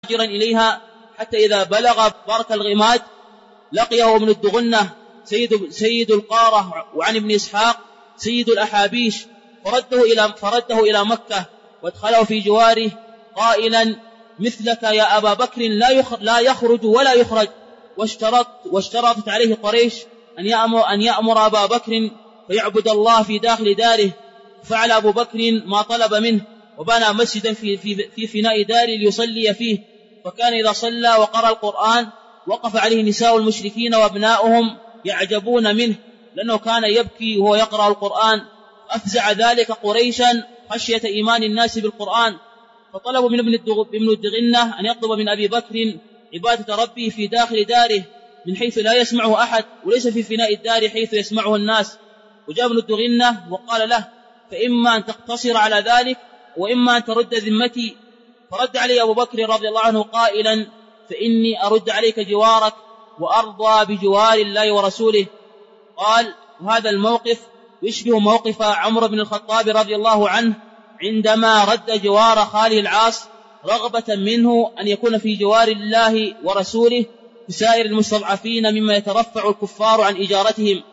مهاجرا إليها حتى إذا بلغ برك الغماد لقيه ابن الدغنة سيد القارة، وعن ابن إسحاق سيد الأحابيش، فرده إلى مكة وادخله في جواره قائلا: مثلك يا أبا بكر لا يخرج ولا يخرج. واشترطت عليه قريش أن يأمر أبا بكر فيعبد الله في داخل داره، فعل أبو بكر ما طلب منه، وبنى مسجدا في فناء داره ليصلي فيه، فكان إذا صلى وقرأ القرآن وقف عليه نساء المشركين وابناؤهم يعجبون منه، لأنه كان يبكي وهو يقرأ القرآن، أفزع ذلك قريشا خشية إيمان الناس بالقرآن، فطلبوا من ابن الدغنة أن يطلب من أبي بكر عبادة ربه في داخل داره من حيث لا يسمعه أحد، وليس في فناء الدار حيث يسمعه الناس. وجاء ابن الدغنة وقال له: فإما أن تقتصر على ذلك وإما أن ترد ذمتي. فرد عليه أبو بكر رضي الله عنه قائلا: فإني أرد عليك جوارك وأرضى بجوار الله ورسوله. قال: وهذا الموقف يشبه موقف عمرو بن الخطاب رضي الله عنه عندما رد جوار خاله العاص رغبة منه أن يكون في جوار الله ورسوله بسائر المستضعفين مما يترفع الكفار عن إجارتهم.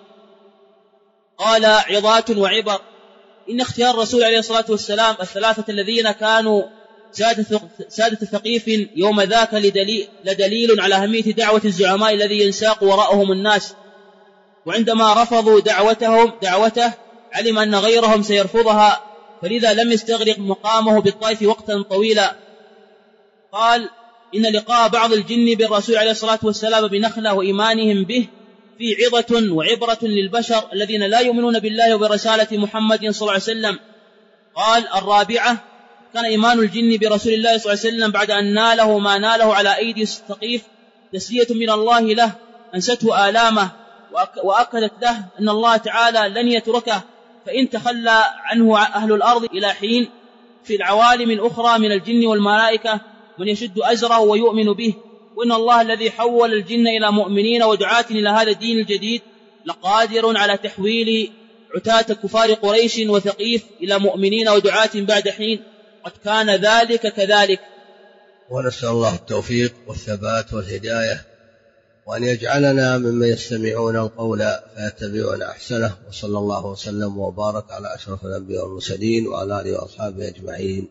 قال: عظات وعبر. إن اختيار الرسول عليه الصلاة والسلام الثلاثة الذين كانوا سادة ثقيف يوم ذاك لدليل على أهمية دعوة الزعماء الذي ينساق وراءهم الناس، وعندما رفضوا دعوته علم أن غيرهم سيرفضها، فلذا لم يستغرق مقامه بالطائف وقتا طويلا. قال: إن لقاء بعض الجن بالرسول عليه الصلاة والسلام بنخلة وإيمانهم به في عظة وعبرة للبشر الذين لا يؤمنون بالله وبرسالة محمد صلى الله عليه وسلم. قال: الرابعة: كان إيمان الجن برسول الله صلى الله عليه وسلم بعد أن ناله ما ناله على أيدي الثقيف تسلية من الله له أنسته آلامه، وأكدت له أن الله تعالى لن يتركه، فإن تخلى عنه أهل الأرض إلى حين في العوالم الأخرى من الجن والملائكة من يشد أزره ويؤمن به، وإن الله الذي حول الجن إلى مؤمنين ودعاة إلى هذا الدين الجديد لقادر على تحويل عتاة كفار قريش وثقيف إلى مؤمنين ودعاة بعد حين، قد كان ذلك كذلك. ونسأل الله التوفيق والثبات والهداية، وأن يجعلنا ممن يستمعون القول فيتبعون أحسنه، وصلى الله وسلم وبارك على أشرف الأنبياء والمرسلين وعلى آله وأصحابه أجمعين.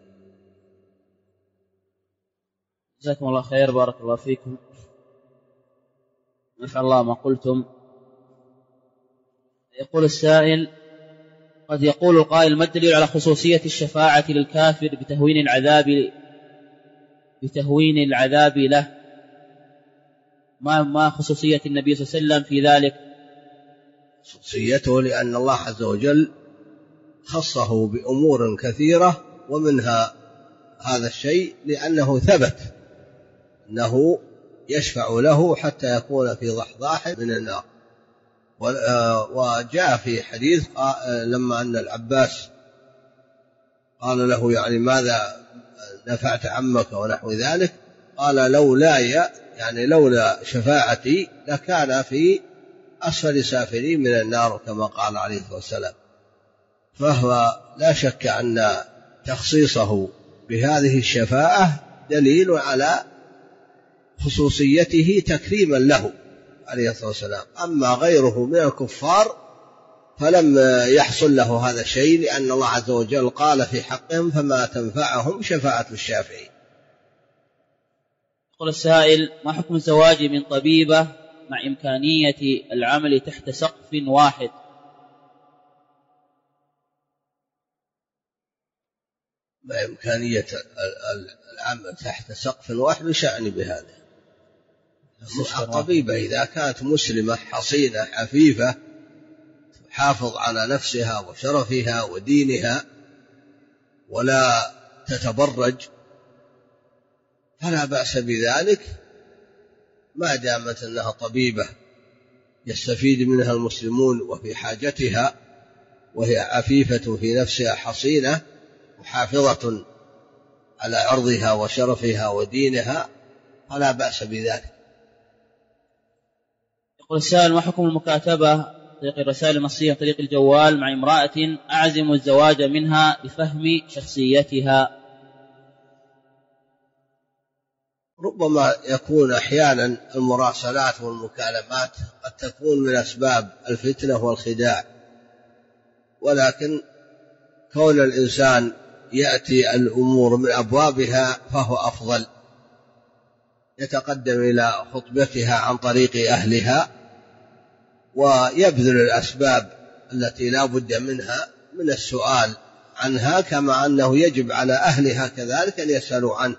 جزاكم الله خير، بارك الله فيكم، نفع الله ما قلتم. يقول السائل: قد يقول القائل: ما الدليل على خصوصية الشفاعة للكافر بتهوين العذاب له؟ ما خصوصية النبي صلى الله عليه وسلم في ذلك؟ خصوصيته لأن الله عز وجل خصه بأمور كثيرة، ومنها هذا الشيء لأنه ثبت أنه يشفع له حتى يكون في ضحضاح من النار. وجاء في حديث لما أن العباس قال له: يعني ماذا نفعت عمك ونحو ذلك؟ قال: لولا شفاعتي لكان في أسفل سافلين من النار، كما قال عليه الصلاة والسلام. فهو لا شك أن تخصيصه بهذه الشفاعة دليل على خصوصيته تكريما له عليه الصلاة والسلام. أما غيره من الكفار فلم يحصل له هذا الشيء، لأن الله عز وجل قال في حقهم: فما تنفعهم شفاعة الشافعين. يقول السائل: ما حكم الزواج من طبيبة مع إمكانية العمل تحت سقف واحد؟ مع إمكانية العمل تحت سقف واحد بشأن بهذا. الطبيبة إذا كانت مسلمة حصينة عفيفة تحافظ على نفسها وشرفها ودينها ولا تتبرج فلا بأس بذلك، ما دامت أنها طبيبة يستفيد منها المسلمون وفي حاجتها، وهي عفيفة في نفسها حصينة محافظة على عرضها وشرفها ودينها، فلا بأس بذلك. يقول السائل: ما حكم المكاتبة طريق الرسائل النصية طريق الجوال مع امرأة أعزم الزواج منها لفهم شخصيتها؟ ربما يكون أحيانا المراسلات والمكالمات قد تكون من أسباب الفتنة والخداع، ولكن كون الإنسان يأتي الأمور من أبوابها فهو أفضل، يتقدم إلى خطبتها عن طريق أهلها ويبذل الأسباب التي لا بد منها من السؤال عنها، كما أنه يجب على أهلها كذلك أن يسألوا عنه،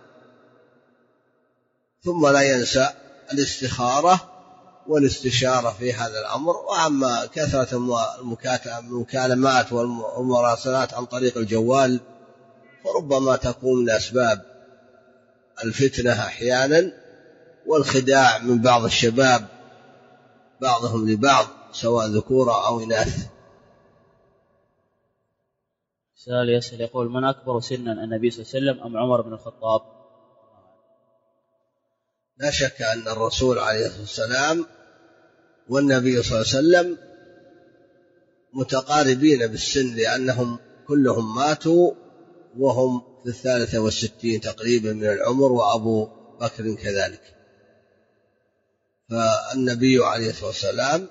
ثم لا ينسى الاستخارة والاستشارة في هذا الأمر. وأما كثرة المكالمات والمراسلات عن طريق الجوال فربما تكون من أسباب الفتنة أحيانا والخداع من بعض الشباب بعضهم لبعض سواء ذكورا أو إناث. سؤال يسأل يقول: من أكبر سنا النبي صلى الله عليه وسلم أم عمر بن الخطاب؟ لا شك أن الرسول عليه الصلاة والسلام والنبي صلى الله عليه وسلم متقاربين بالسن، لأنهم كلهم ماتوا وهم في 63 تقريبا من العمر، وأبو بكر كذلك. فالنبي عليه الصلاة والسلام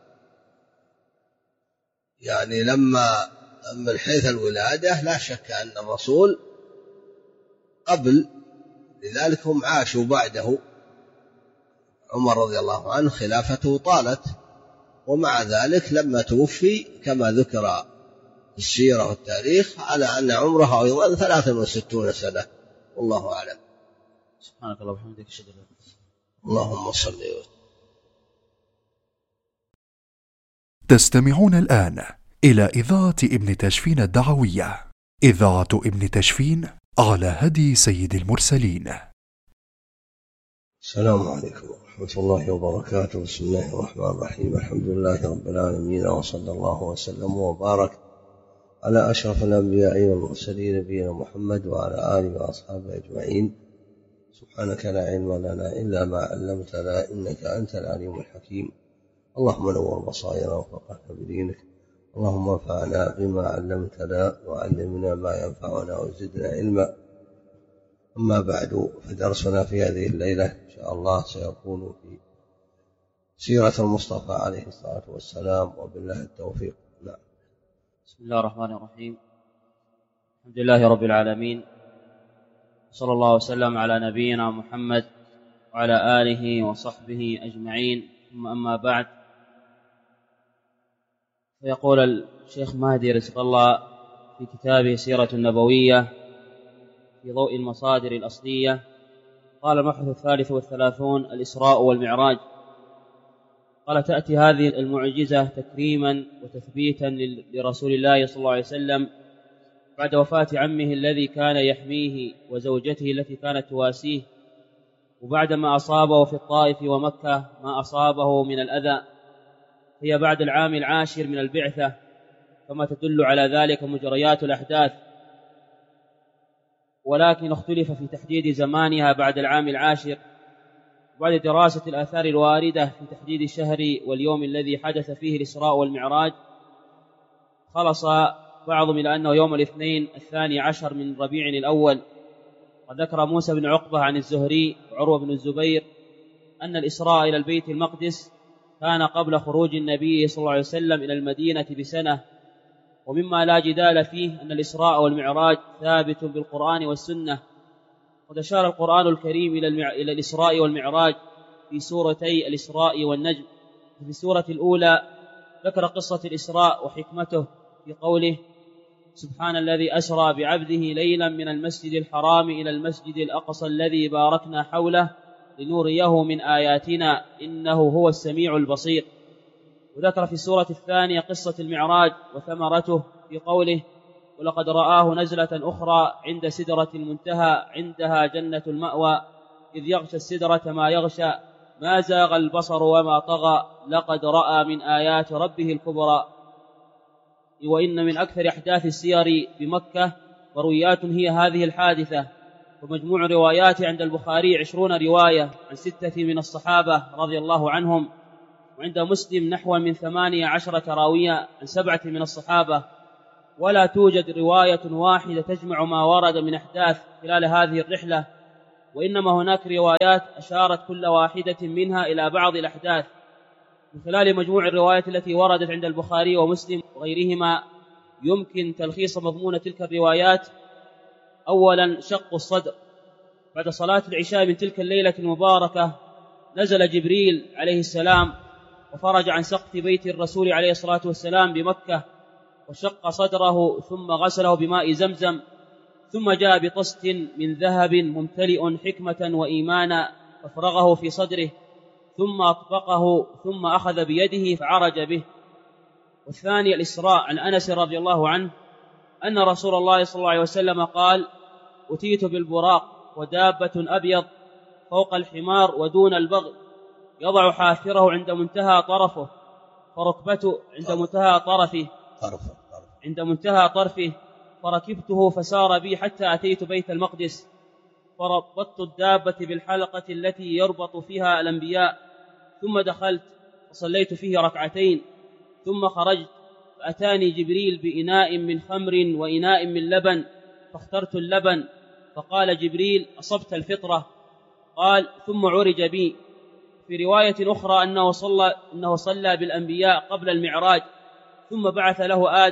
يعني لما من حيث الولادة لا شك أن الرسول قبل، لذلك هم عاشوا بعده. عمر رضي الله عنه خلافته طالت، ومع ذلك لما توفي كما ذكر في السيرة والتاريخ على أن عمره أيضا 63 سنة، والله أعلم. سبحانك اللهم وبحمدك، أشهد أن لا إله إلا أنت. اللهم صل وسلم. تستمعون الآن إلى إذاعة ابن تشفين الدعوية، إذاعة ابن تشفين على هدي سيد المرسلين. السلام عليكم ورحمة الله وبركاته. بسم الله الرحمن الرحيم. الحمد لله رب العالمين، وصلى الله وسلم وبارك على أشرف الأنبياء والمرسلين نبينا محمد وعلى آله وأصحابه أجمعين. سبحانك لا علم لنا إلا ما علمتنا إنك أنت العليم الحكيم. اللهم نور بصائرنا وفقهنا بدينك، اللهم انفعنا بما علمتنا وعلمنا ما ينفعنا وزدنا علما. أما بعد، فدرسنا في هذه الليلة إن شاء الله سيكون في سيرة المصطفى عليه الصلاة والسلام، وبالله التوفيق. نعم. بسم الله الرحمن الرحيم. الحمد لله رب العالمين، صلى الله وسلم على نبينا محمد وعلى آله وصحبه أجمعين، ثم أما بعد. فيقول الشيخ مهدي رزق الله في كتابه سيرة النبوية في ضوء المصادر الأصلية، قال: المبحث 33 الإسراء والمعراج. قال: تأتي هذه المعجزة تكريما وتثبيتا لرسول الله صلى الله عليه وسلم بعد وفاة عمه الذي كان يحميه وزوجته التي كانت تواسيه، وبعد ما أصابه في الطائف ومكة ما أصابه من الأذى. هي بعد العام 10 من البعثة، كما تدل على ذلك مجريات الأحداث، ولكن اختلف في تحديد زمانها بعد العام 10. بعد دراسة الآثار الواردة في تحديد الشهر واليوم الذي حدث فيه الإسراء والمعراج، خلص بعضهم إلى أنه يوم الاثنين 12 من ربيع الأول. وذكر موسى بن عقبة عن الزهري وعروة بن الزبير أن الإسراء إلى البيت المقدس كان قبل خروج النبي صلى الله عليه وسلم إلى المدينة بسنة. ومما لا جدال فيه أن الإسراء والمعراج ثابت بالقرآن والسنة. قد أشار القرآن الكريم إلى الإسراء والمعراج في سورتي الإسراء والنجم. في السورة الأولى ذكر قصة الإسراء وحكمته في قوله: سبحان الذي أسرى بعبده ليلا من المسجد الحرام إلى المسجد الأقصى الذي باركنا حوله لنريه من آياتنا إنه هو السميع البصير. وذكر في السورة الثانية قصة المعراج وثمرته في قوله: ولقد رآه نزلة أخرى عند سدرة المنتهى عندها جنة المأوى إذ يغشى السدرة ما يغشى ما زاغ البصر وما طغى لقد رأى من آيات ربه الكبرى. وإن من أكثر أحداث السير بمكة مرويات هي هذه الحادثة، ومجموع روايات عند البخاري 20 رواية عن 6 من الصحابة رضي الله عنهم، وعند مسلم نحو من 18 راوية عن 7 من الصحابة. ولا توجد رواية واحدة تجمع ما ورد من أحداث خلال هذه الرحلة، وإنما هناك روايات أشارت كل واحدة منها إلى بعض الأحداث. من خلال مجموع الروايات التي وردت عند البخاري ومسلم وغيرهما يمكن تلخيص مضمون تلك الروايات. أولا، شق الصدر. بعد صلاة العشاء من تلك الليلة المباركة نزل جبريل عليه السلام وفرج عن سقف بيت الرسول عليه الصلاة والسلام بمكة، وشق صدره ثم غسله بماء زمزم، ثم جاء بطست من ذهب ممتلئ حكمة وإيمانا فافرغه في صدره، ثم أطبقه، ثم أخذ بيده فعرج به. والثاني الإسراء. عن أنس رضي الله عنه أن رسول الله صلى الله عليه وسلم قال: أتيت بالبراق ودابة أبيض فوق الحمار ودون البغل، يضع حافره عند منتهى طرفه فركبته عند منتهى طرفه فركبته فسار بي حتى أتيت بيت المقدس، فربطت الدابة بالحلقة التي يربط فيها الأنبياء، ثم دخلت وصليت فيه ركعتين، ثم خرجت فأتاني جبريل بإناء من خمر وإناء من لبن، فاخترت اللبن، فقال جبريل: أصبت الفطرة. قال: ثم عرج بي. في رواية أخرى أنه صلى بالأنبياء قبل المعراج، ثم بعث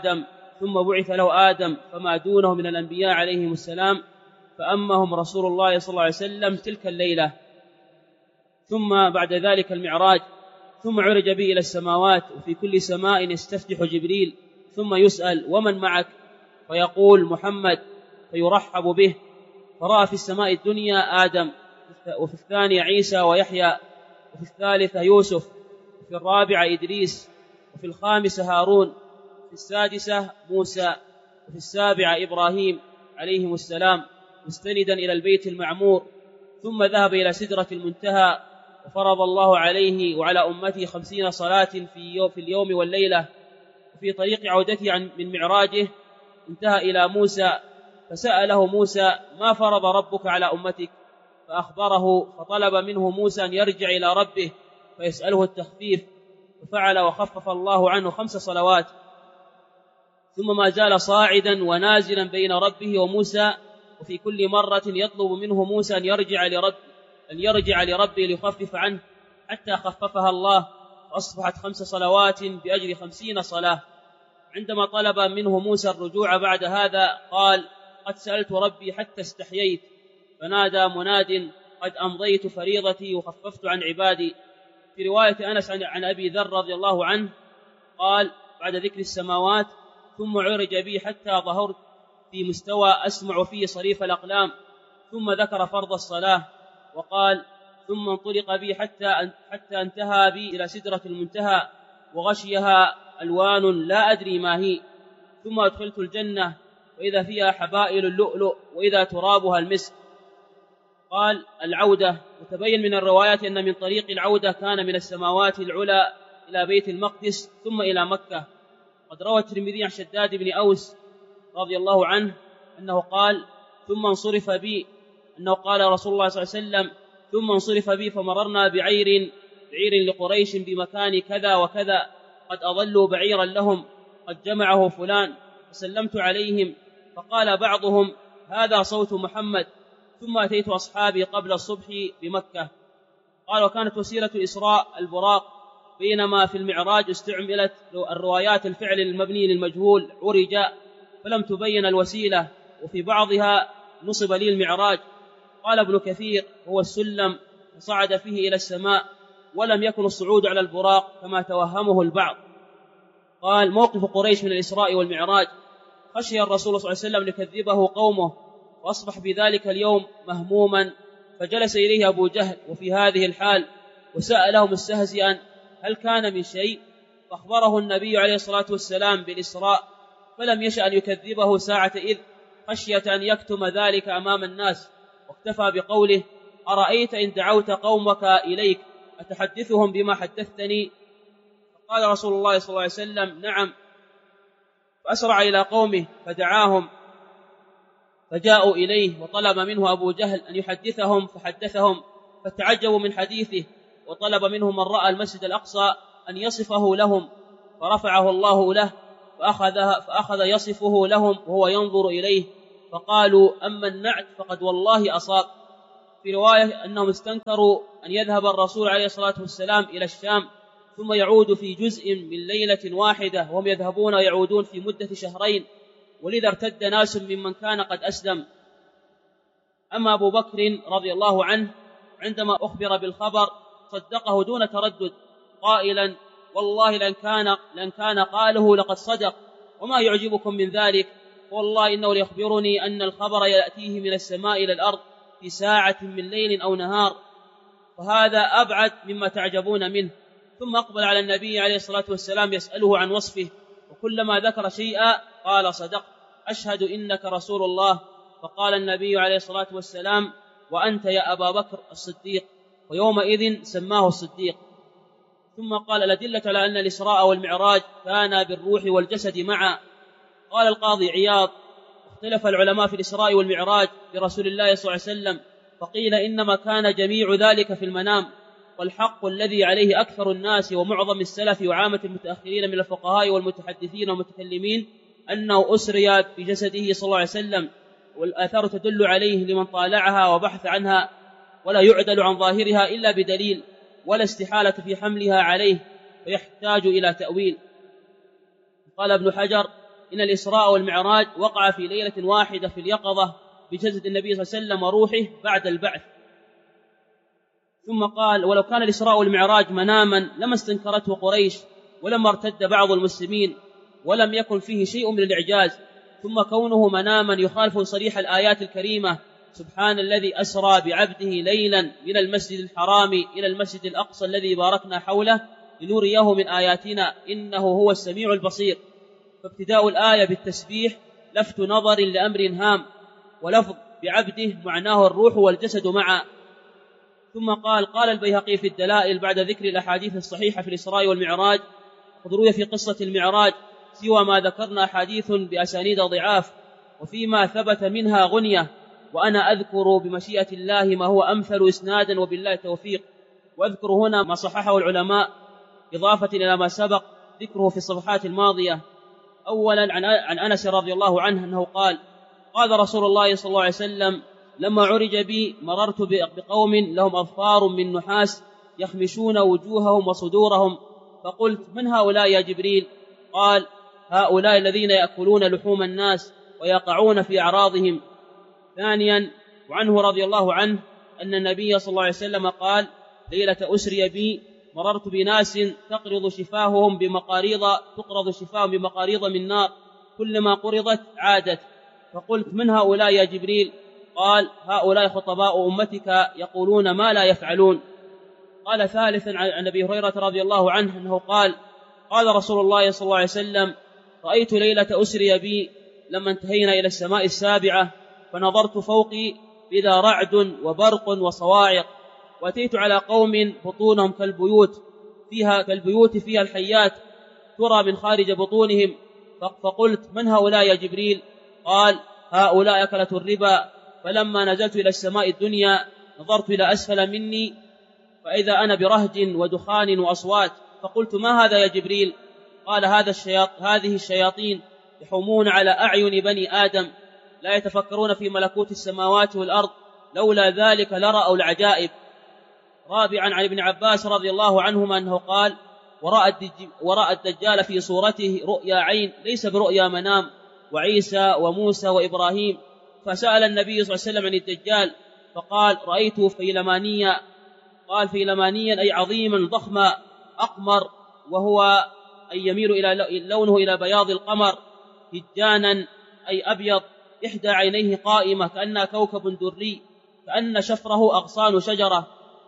له آدم فما دونه من الأنبياء عليهم السلام، فأمهم رسول الله صلى الله عليه وسلم تلك الليلة. ثم بعد ذلك المعراج، ثم عرج به إلى السماوات، وفي كل سماء يستفتح جبريل ثم يسأل: ومن معك؟ فيقول: محمد، فيرحب به. فرأى في السماء الدنيا آدم، وفي الثانية عيسى ويحيى، وفي الثالثة يوسف، وفي الرابعة إدريس، وفي الخامسة هارون، وفي السادسة موسى، وفي السابعة إبراهيم عليهم السلام مستندا إلى البيت المعمور. ثم ذهب إلى سدرة المنتهى، وفرض الله عليه وعلى أمته 50 صلاة في اليوم والليلة. وفي طريق عودته من معراجه انتهى إلى موسى، فسأله موسى: ما فرض ربك على أمتك؟ فأخبره، فطلب منه موسى أن يرجع إلى ربه فيسأله التخفيف، ففعل وخفف الله عنه 5 صلوات. ثم ما زال صاعدا ونازلا بين ربه وموسى، وفي كل مرة يطلب منه موسى أن يرجع لربه ليخفف عنه، حتى خففها الله، فأصبحت 5 صلوات بأجر 50 صلاة. عندما طلب منه موسى الرجوع بعد هذا قال: قد سألت ربي حتى استحييت، فنادى مناد: قد أمضيت فريضتي وخففت عن عبادي. في رواية أنس عن أبي ذر رضي الله عنه قال: بعد ذكر السماوات ثم عرج بي حتى ظهرت في مستوى أسمع فيه صريف الأقلام، ثم ذكر فرض الصلاة وقال: ثم انطلق بي حتى انتهى بي إلى سدرة المنتهى، وغشيها ألوان لا أدري ما هي، ثم أدخلت الجنة وإذا فيها حبائل اللؤلؤ وإذا ترابها المسك. قال: العودة. وتبين من الروايات أن من طريق العودة كان من السماوات العلى إلى بيت المقدس ثم إلى مكة. قد روى الترمذي عن شداد بن أوس رضي الله عنه أنه قال: ثم انصرف بي، أنه قال رسول الله صلى الله عليه وسلم: ثم انصرف بي فمررنا بعير لقريش بمكان كذا وكذا، قد أضلوا بعيرا لهم، قد جمعه فلان، فسلمت عليهم، فقال بعضهم: هذا صوت محمد. ثم أتيت أصحابي قبل الصبح بمكة. قال: وكانت وسيلة الإسراء البراق، بينما في المعراج استعملت الروايات الفعل المبني للمجهول عرج، فلم تبين الوسيلة، وفي بعضها نصب لي المعراج. قال ابن كثير: هو السلم فصعد فيه إلى السماء، ولم يكن الصعود على البراق كما توهمه البعض. قال: موقف قريش من الإسراء والمعراج: خشي الرسول صلى الله عليه وسلم ليكذبه قومه، وأصبح بذلك اليوم مهموما، فجلس إليه أبو جهل وفي هذه الحال، وسأله مستهزئا: هل كان من شيء؟ فأخبره النبي عليه الصلاة والسلام بالإسراء، فلم يشأ أن يكذبه ساعة إذ، خشية أن يكتم ذلك أمام الناس، واكتفى بقوله: أرأيت إن دعوت قومك إليك أتحدثهم بما حدثتني؟ فقال رسول الله صلى الله عليه وسلم: نعم. فأسرع إلى قومه فدعاهم، فجاءوا إليه، وطلب منه أبو جهل أن يحدثهم فحدثهم، فتعجبوا من حديثه، وطلب منه من رأى المسجد الأقصى أن يصفه لهم، فرفعه الله له، فأخذ يصفه لهم وهو ينظر إليه، فقالوا: أما النعت فقد والله أصاب. في وفي رواية أنهم استنكروا أن يذهب الرسول عليه الصلاة والسلام إلى الشام ثم يعود في جزء من ليلة واحدة، وهم يذهبون ويعودون في مدة شهرين، ولذا ارتد ناس ممن كان قد أسلم. أما أبو بكر رضي الله عنه عندما أخبر بالخبر صدقه دون تردد قائلا: والله لن كان قاله لقد صدق، وما يعجبكم من ذلك؟ والله إنه ليخبرني أن الخبر يأتيه من السماء إلى الأرض في ساعة من ليل أو نهار، فهذا أبعد مما تعجبون منه. ثم أقبل على النبي عليه الصلاة والسلام يسأله عن وصفه، وكلما ذكر شيئا قال: صدق، أشهد إنك رسول الله. فقال النبي عليه الصلاة والسلام: وأنت يا أبا بكر الصديق، ويومئذ سماه الصديق. ثم قال: الأدلة على أن الإسراء والمعراج كان بالروح والجسد معا. قال القاضي عياض: اختلف العلماء في الإسراء والمعراج برسول الله صلى الله عليه وسلم، فقيل إنما كان جميع ذلك في المنام، والحق الذي عليه أكثر الناس ومعظم السلف وعامة المتأخرين من الفقهاء والمتحدثين والمتكلمين أنه أسري بجسده صلى الله عليه وسلم، والآثار تدل عليه لمن طالعها وبحث عنها، ولا يعدل عن ظاهرها إلا بدليل، ولا استحالة في حملها عليه، فيحتاج إلى تأويل. قال ابن حجر: إن الإسراء والمعراج وقع في ليلة واحدة في اليقظة بجسد النبي صلى الله عليه وسلم وروحه بعد البعث. ثم قال: ولو كان الإسراء والمعراج مناما لما استنكرته قريش، ولما ارتد بعض المسلمين، ولم يكن فيه شيء من الإعجاز. ثم كونه مناما يخالف صريح الآيات الكريمة: سبحان الذي أسرى بعبده ليلا من المسجد الحرام إلى المسجد الأقصى الذي باركنا حوله لنريه من آياتنا إنه هو السميع البصير. فابتداء الآية بالتسبيح لفت نظر لأمر هام، ولفظ بعبده معناه الروح والجسد معا. ثم قال البيهقي في الدلائل بعد ذكر الأحاديث الصحيحة في الإسراء والمعراج: قد روي في قصة المعراج سوى ما ذكرنا حديث بأسانيد ضعاف، وفيما ثبت منها غنية، وأنا أذكر بمشيئة الله ما هو أمثل إسنادا وبالله التوفيق. وأذكر هنا ما صححه العلماء إضافة إلى ما سبق ذكره في الصفحات الماضية. أولا عن أنس رضي الله عنه أنه قال رسول الله صلى الله عليه وسلم: لما عرج بي مررت بقوم لهم أظفار من نحاس يخمشون وجوههم وصدورهم، فقلت: من هؤلاء يا جبريل؟ قال: هؤلاء الذين يأكلون لحوم الناس ويقعون في أعراضهم. ثانيا وعنه رضي الله عنه أن النبي صلى الله عليه وسلم قال: ليلة أسري بي مررت بناس تقرض شفاههم بمقاريض من نار، كلما قرضت عادت، فقلت: من هؤلاء يا جبريل؟ قال: هؤلاء خطباء أمتك يقولون ما لا يفعلون. قال ثالثا عن أبي هريرة رضي الله عنه أنه قال رسول الله صلى الله عليه وسلم: رأيت ليلة أسري بي لما انتهينا إلى السماء السابعة، فنظرت فوقي إذا رعد وبرق وصواعق، وأتيت على قوم بطونهم كالبيوت فيها الحيات ترى من خارج بطونهم، فقلت: من هؤلاء يا جبريل؟ قال: هؤلاء أكلة الربا. فلما نزلت إلى السماء الدنيا نظرت إلى أسفل مني فإذا أنا برهج ودخان وأصوات، فقلت: ما هذا يا جبريل؟ قال: هذه الشياطين يحومون على أعين بني آدم، لا يتفكرون في ملكوت السماوات والأرض، لولا ذلك لرأوا العجائب. رابعا عن ابن عباس رضي الله عنهما أنه قال: ورأى الدجال في صورته رؤيا عين ليس برؤيا منام، وعيسى وموسى وإبراهيم. فسأل النبي صلى الله عليه وسلم عن الدجال فقال: رأيته فيلمانيا. قال: فيلمانيا أي عظيما ضخما أقمر، وهو أي يميل لونه إلى بياض القمر، هجانا أي أبيض، إحدى عينيه قائمة كأنها كوكب دري، كأن شفره أغصان شجرة.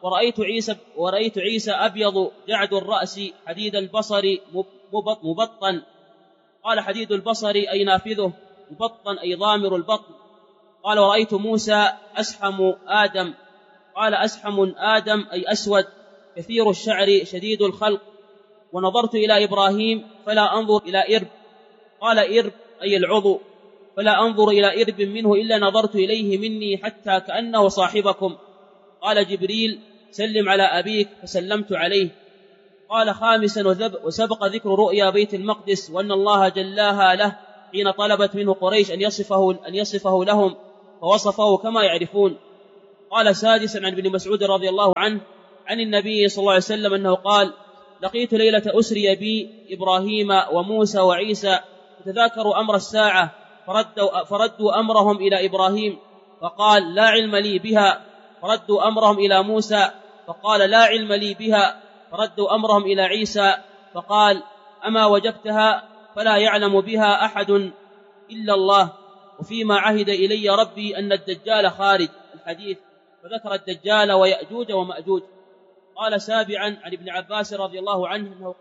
ورأيت عيسى أبيض جعد الرأس حديد البصر مبطن. قال: حديد البصر أي نافذه، مبطن أي ضامر البطن. قال: ورأيت موسى أسحم آدم. قال: أسحم آدم أي أسود كثير الشعر شديد الخلق. ونظرت إلى إبراهيم فلا أنظر إلى إرب. قال: إرب أي العضو، فلا أنظر إلى إرب منه إلا نظرت إليه مني حتى كأنه صاحبكم. قال جبريل: سلم على أبيك، فسلمت عليه. قال: خامسا وسبق ذكر رؤيا بيت المقدس وأن الله جلاها له حين طلبت منه قريش أن يصفه لهم، فوصفه كما يعرفون. قال سادسا عن ابن مسعود رضي الله عنه عن النبي صلى الله عليه وسلم أنه قال: لقيت ليلة أسري بي إبراهيم وموسى وعيسى فتذاكروا أمر الساعة فردوا أمرهم إلى إبراهيم فقال: لا علم لي بها. فردوا أمرهم إلى موسى فقال: لا علم لي بها. فردوا أمرهم إلى عيسى فقال: أما وجبتها فلا يعلم بها أحد إلا الله، وفيما عهد إلي ربي أن الدجال خارج. الحديث. فذكر الدجال ويأجوج ومأجوج. قال سابعا عن ابن عباس رضي الله عنه أنه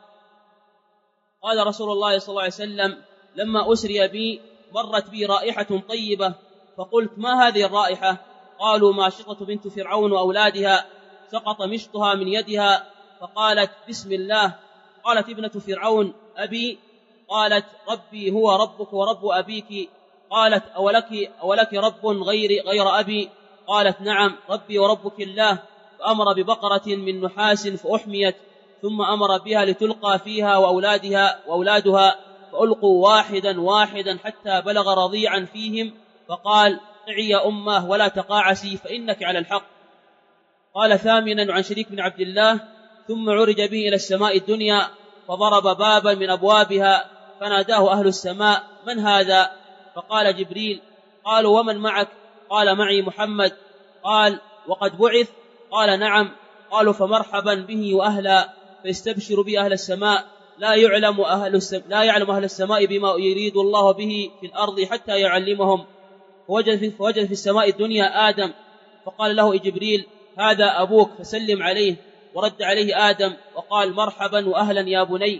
قال رسول الله صلى الله عليه وسلم: لما أسري بي مرت بي رائحة طيبة فقلت: ما هذه الرائحة؟ قالوا: ماشطة بنت فرعون وأولادها، سقط مشطها من يدها فقالت: بسم الله. قالت ابنة فرعون: أبي؟ قالت: ربي هو ربك ورب أبيك. قالت: أولك رب غير أبي؟ قالت: نعم، ربي وربك الله. فأمر ببقرة من نحاس فأحميت، ثم أمر بها لتلقى فيها وأولادها فألقوا واحدا واحدا حتى بلغ رضيعا فيهم فقال: قعي يا أمه ولا تقاعسي فإنك على الحق. قال ثامنا عن شريك بن عبد الله: ثم عرج به إلى السماء الدنيا فضرب بابا من أبوابها فناداه أهل السماء: من هذا؟ فقال: جبريل. قالوا: ومن معك؟ قال: معي محمد. قال: وقد بعث؟ قال: نعم. قالوا: فمرحبا به وأهلا، فيستبشر به أهل السماء. لا يعلم أهل السماء بما يريد الله به في الأرض حتى يعلمهم. فوجد في السماء الدنيا آدم فقال له جبريل: هذا أبوك فسلم عليه. ورد عليه آدم وقال: مرحبا وأهلا يا بني،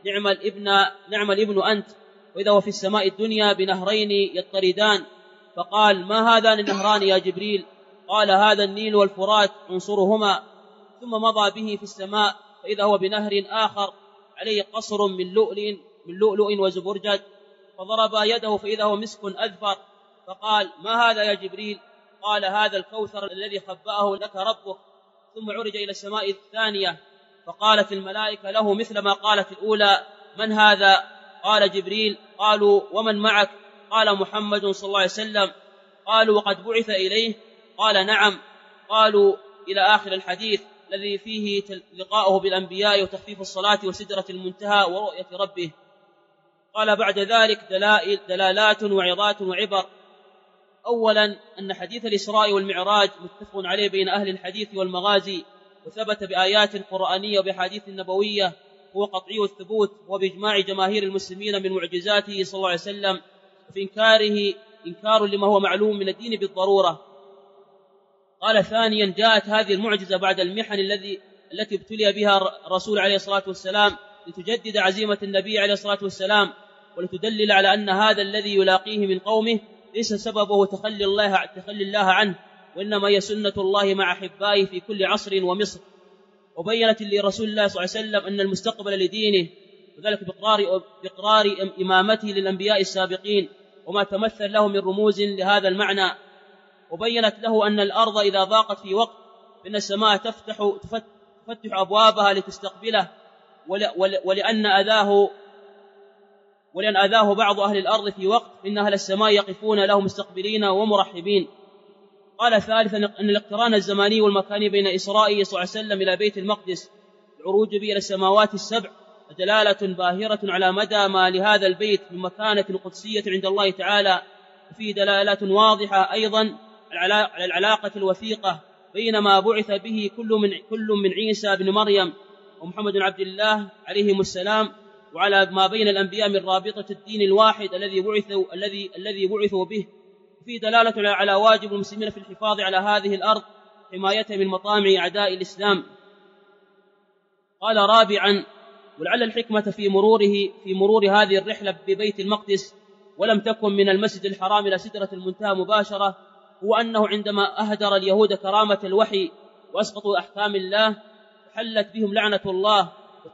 نعم الابن أنت. وإذا هو في السماء الدنيا بنهرين يضطردان فقال: ما هذان النهران يا جبريل؟ قال: هذا النيل والفرات عنصرهما. ثم مضى به في السماء فإذا هو بنهر آخر عليه قصر من لؤلؤ وزبرجد، فضرب يده فإذا هو مسك أذفر فقال: ما هذا يا جبريل؟ قال: هذا الكوثر الذي خبأه لك ربك. ثم عرج إلى السماء الثانية فقالت الملائكة له مثل ما قالت الأولى: من هذا؟ قال: جبريل. قالوا: ومن معك؟ قال: محمد صلى الله عليه وسلم. قالوا: وقد بعث إليه؟ قال: نعم. قالوا إلى آخر الحديث الذي فيه لقاؤه بالأنبياء وتخفيف الصلاة وسدرة المنتهى ورؤية ربه. قال بعد ذلك دلالات وعظات وعبر. أولا أن حديث الإسراء والمعراج متفق عليه بين أهل الحديث والمغازي، وثبت بآيات قرآنية وبحديث نبوية، هو قطعي الثبوت وبإجماع جماهير المسلمين من معجزاته صلى الله عليه وسلم، وفي إنكاره إنكار لما هو معلوم من الدين بالضرورة. قال ثانيا جاءت هذه المعجزة بعد المحن التي ابتلي بها الرسول عليه الصلاة والسلام لتجدد عزيمة النبي عليه الصلاة والسلام، ولتدلل على أن هذا الذي يلاقيه من قومه ليس سببه تخلي الله عنه، وإنما هي سنة الله مع أحبائه في كل عصر ومصر. وبينت لرسول الله صلى الله عليه وسلم أن المستقبل لدينه، وذلك بإقرار إمامته للأنبياء السابقين وما تمثل له من رموز لهذا المعنى. وبينت له أن الأرض إذا ضاقت في وقت فإن السماء تفتح أبوابها لتستقبله، ولأن أذاه بعض أهل الأرض في وقت فإن أهل السماء يقفون له مستقبلين ومرحبين. قال ثالثا أن الاقتران الزماني والمكاني بين إسرائيل صلى الله عليه وسلم إلى بيت المقدس العروج به إلى السماوات السبع دلالة باهرة على مدى ما لهذا البيت من مكانة قدسية عند الله تعالى، وفيه دلالات واضحة أيضا على العلاقة الوثيقة بين ما بعث به كل من عيسى بن مريم ومحمد بن عبد الله عليهم السلام، وعلى ما بين الأنبياء من رابطة الدين الواحد الذي بعثوا به. وفيه دلالة على واجب المسلمين في الحفاظ على هذه الأرض حمايتها من مطامع أعداء الإسلام. قال رابعا ولعل الحكمة في مرور هذه الرحلة ببيت المقدس ولم تكن من المسجد الحرام إلى سدرة المنتهى مباشرة، هو أنه عندما أهدر اليهود كرامة الوحي وأسقطوا أحكام الله حلت بهم لعنة الله،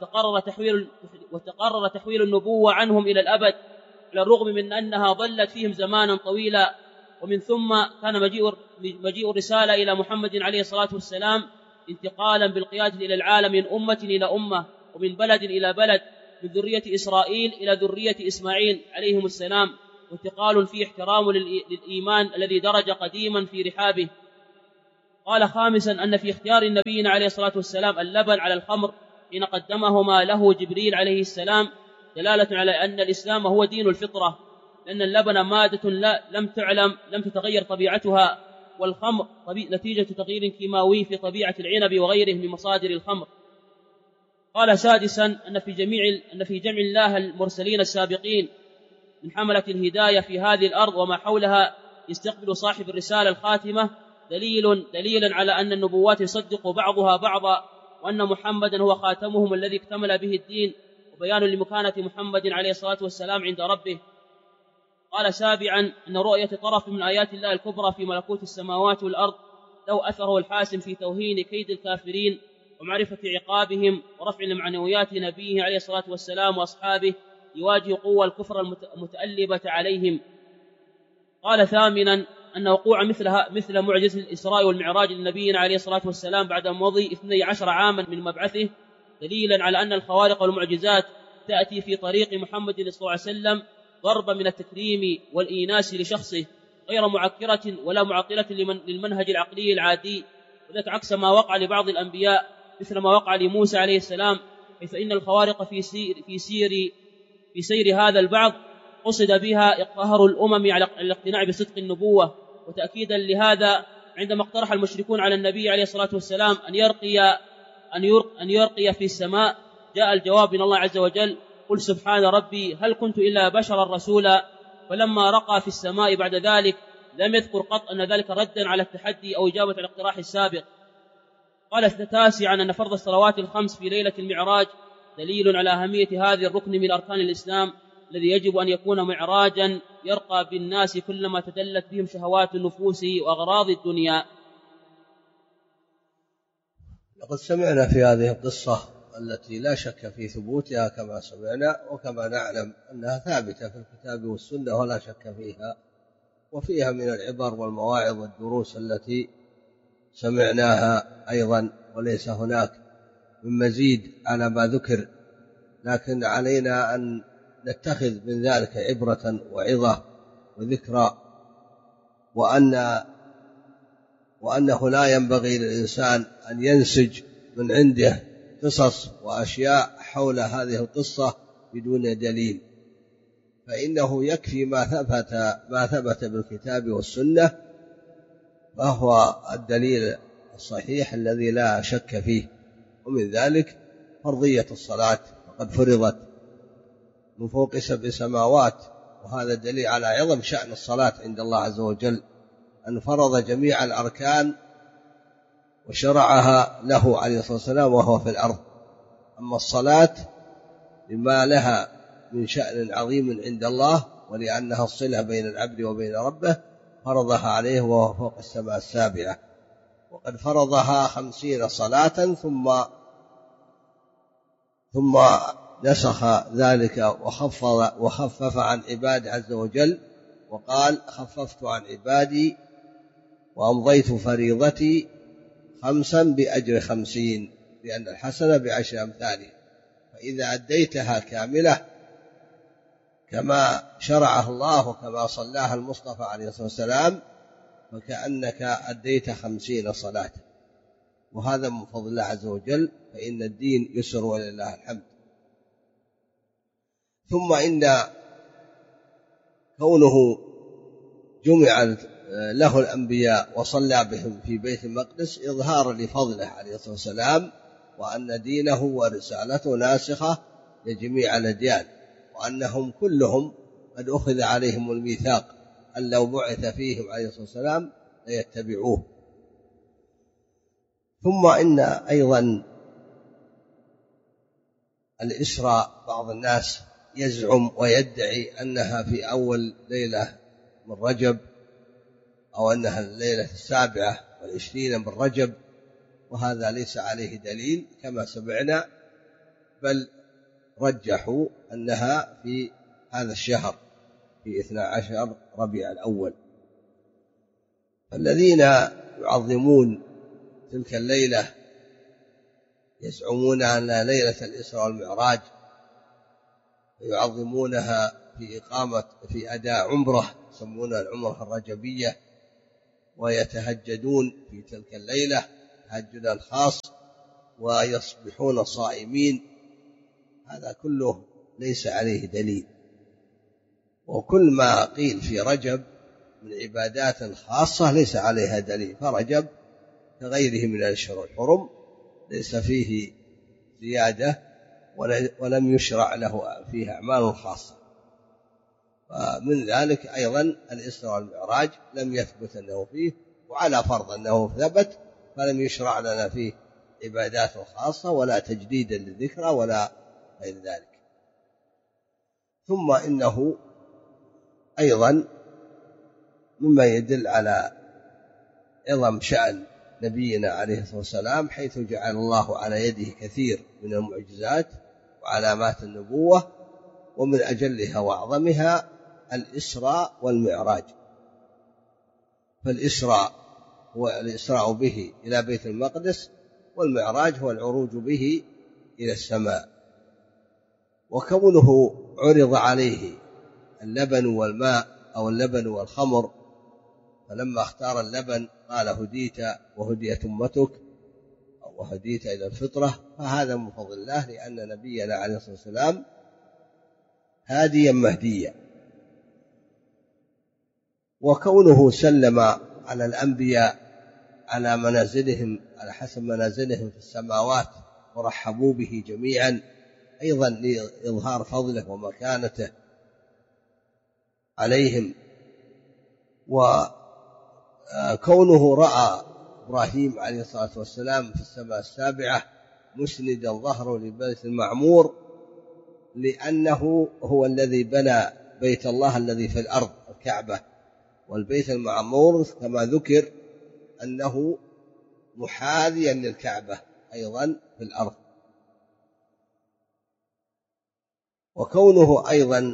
وتقرر تحويل النبوة عنهم إلى الأبد، على الرغم من أنها ظلت فيهم زمانا طويلا. ومن ثم كان مجيء الرسالة إلى محمد عليه الصلاة والسلام انتقالا بالقيادة إلى العالم من أمة إلى أمة، ومن بلد إلى بلد، من ذرية إسرائيل إلى ذرية إسماعيل عليهم السلام، وانتقال فيه احترام للإيمان الذي درج قديما في رحابه. قال خامسا أن في اختيار النبي عليه الصلاة والسلام اللبن على الخمر حين قدمهما له جبريل عليه السلام دلالة على أن الإسلام هو دين الفطرة، لأن اللبن مادة لم تتغير طبيعتها، والخمر نتيجة تغيير كيماوي في طبيعة العنب وغيره من مصادر الخمر. قال سادسا أن في جمع الله المرسلين السابقين من حملة الهداية في هذه الأرض وما حولها يستقبل صاحب الرسالة الخاتمة دليلا على أن النبوات يصدق بعضها بعضا، وأن محمدا هو خاتمهم الذي اكتمل به الدين، وبيان لمكانة محمد عليه الصلاة والسلام عند ربه. قال سابعا أن رؤية طرف من آيات الله الكبرى في ملكوت السماوات والأرض لو أثره الحاسم في توهين كيد الكافرين ومعرفة عقابهم ورفع معنويات نبيه عليه الصلاة والسلام وأصحابه يواجه قوى الكفر المتألبة عليهم. قال ثامنا أن وقوع مثل معجزة الإسراء والمعراج للنبي عليه الصلاة والسلام بعد مضي 12 عاما من مبعثه دليلا على أن الخوارق والمعجزات تأتي في طريق محمد صلى الله عليه وسلم ضربا من التكريم والإيناس لشخصه غير معكرة ولا معطلة للمنهج العقلي العادي، وذلك عكس ما وقع لبعض الأنبياء مثل ما وقع لموسى عليه السلام، حيث إن الخوارق في سير هذا البعض قصد بها إقهار الأمم على الاقتناع بصدق النبوة. وتأكيدا لهذا عندما اقترح المشركون على النبي عليه الصلاة والسلام أن يرقي في السماء، جاء الجواب من الله عز وجل: قل سبحان ربي هل كنت إلا بشرا رسولا. فلما رقى في السماء بعد ذلك لم يذكر قط أن ذلك ردا على التحدي أو إجابة على الاقتراح السابق. قال تاسعا أن فرض الصلوات الخمس في ليلة المعراج دليل على أهمية هذه الركن من أركان الإسلام الذي يجب أن يكون معراجا يرقى بالناس كلما تدلت بهم شهوات النفوس وأغراض الدنيا. لقد سمعنا في هذه القصة التي لا شك في ثبوتها كما سمعنا وكما نعلم أنها ثابتة في الكتاب والسنة ولا شك فيها، وفيها من العبر والمواعظ والدروس التي سمعناها أيضا، وليس هناك من مزيد على ما ذكر، لكن علينا أن نتخذ من ذلك عبرة وعظة وذكرى، وأنه لا ينبغي للإنسان أن ينسج من عنده قصص وأشياء حول هذه القصة بدون دليل، فإنه يكفي ما ثبت بالكتاب والسنة، فهو الدليل الصحيح الذي لا شك فيه. ومن ذلك فرضية الصلاة، وقد فرضت من فوق 7 سماوات، وهذا دليل على عظم شأن الصلاة عند الله عز وجل، أن فرض جميع الأركان وشرعها له عليه الصلاة والسلام وهو في الأرض. أما الصلاة لما لها من شأن عظيم عند الله، ولأنها الصلة بين العبد وبين ربه، فرضها عليه وهو فوق السماء السابعة، وقد فرضها 50 صلاة ثم نسخ ذلك وخفف عن عباده عز وجل، وقال: خففت عن عبادي وأمضيت فريضتي 5 بأجر 50، لأن الحسنة ب10 أمثالها، فإذا أديتها كاملة كما شرعه الله وكما صلاها المصطفى عليه الصلاة والسلام فكأنك أديت 50 صلاة، وهذا من فضل الله عز وجل، فإن الدين يسر ولله الحمد. ثم إن كونه جمع له الأنبياء وصلى بهم في بيت المقدس إظهارا لفضله عليه الصلاة والسلام، وأن دينه ورسالته ناسخة لجميع الأديان، وأنهم كلهم قد أخذ عليهم الميثاق أن لو بعث فيهم عليه الصلاة والسلام ليتبعوه. ثم إن أيضا الإسراء بعض الناس يزعم ويدعي أنها في أول ليلة من رجب، أو أنها الليلة 27 من رجب، وهذا ليس عليه دليل كما سمعنا، بل رجحوا أنها في هذا الشهر في 12 ربيع الأول. الذين يعظمون تلك الليلة يزعمون أنها ليلة الإسراء والمعراج، ويعظمونها في أداء عمرة يسمونها العمرة الرجبية، ويتهجدون في تلك الليلة تهجدا خاص ويصبحون صائمين، هذا كله ليس عليه دليل. وكل ما قيل في رجب من عبادات خاصة ليس عليها دليل، فرجب كغيره من الأشهر الحرم ليس فيه زيادة ولم يشرع له فيه أعمال خاصة. ومن ذلك أيضا الإسراء والمعراج لم يثبت أنه فيه، وعلى فرض أنه ثبت فلم يشرع لنا فيه عبادات خاصة ولا تجديدا للذكرى ولا غير ذلك. ثم إنه أيضا مما يدل على عظم شأن نبينا عليه الصلاة والسلام حيث جعل الله على يده كثير من المعجزات وعلامات النبوة، ومن أجلها وأعظمها الإسراء والمعراج. فالإسراء هو الإسراء به إلى بيت المقدس، والمعراج هو العروج به إلى السماء. وكونه عرض عليه اللبن والماء أو اللبن والخمر، فلما اختار اللبن قال هديت وهديت أمتك أو هديت إلى الفطرة، فهذا من فضل الله لأن نبينا عليه الصلاة والسلام هاديا مهديا. وكونه سلم على الأنبياء على منازلهم على حسب منازلهم في السماوات ورحبوا به جميعا أيضا لإظهار فضله ومكانته عليهم. وكونه رأى إبراهيم عليه الصلاة والسلام في السماء السابعة مسندا ظهره للبيت المعمور لأنه هو الذي بنى بيت الله الذي في الأرض الكعبة، والبيت المعمور كما ذكر أنه محاذيا للكعبة أيضا في الأرض. وكونه أيضا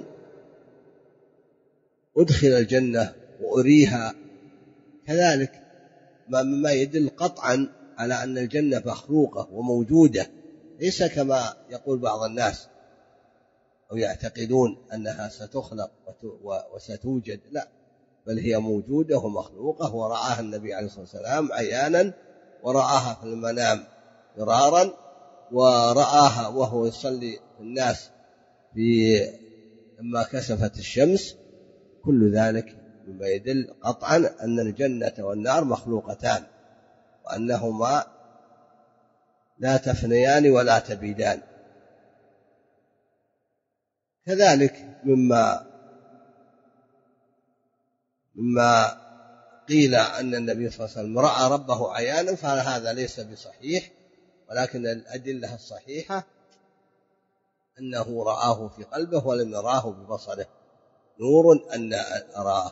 أدخل الجنة وأريها كذلك مما يدل قطعا على أن الجنة مخلوقة وموجودة، ليس كما يقول بعض الناس أو يعتقدون أنها ستخلق وستوجد، لا، بل هي موجودة ومخلوقة، ورآها النبي عليه الصلاة والسلام عيانا، ورآها في المنام مرارا، ورآها وهو يصلي الناس لما كسفت الشمس. كل ذلك مما يدل قطعا أن الجنة والنار مخلوقتان، وأنهما لا تفنيان ولا تبيدان. كذلك مما قيل أن النبي صلى الله عليه وسلم رأى ربه عيانا، فهذا ليس بصحيح، ولكن الأدلة الصحيحة أنه رآه في قلبه ولم يراه ببصره، نور أن أراه.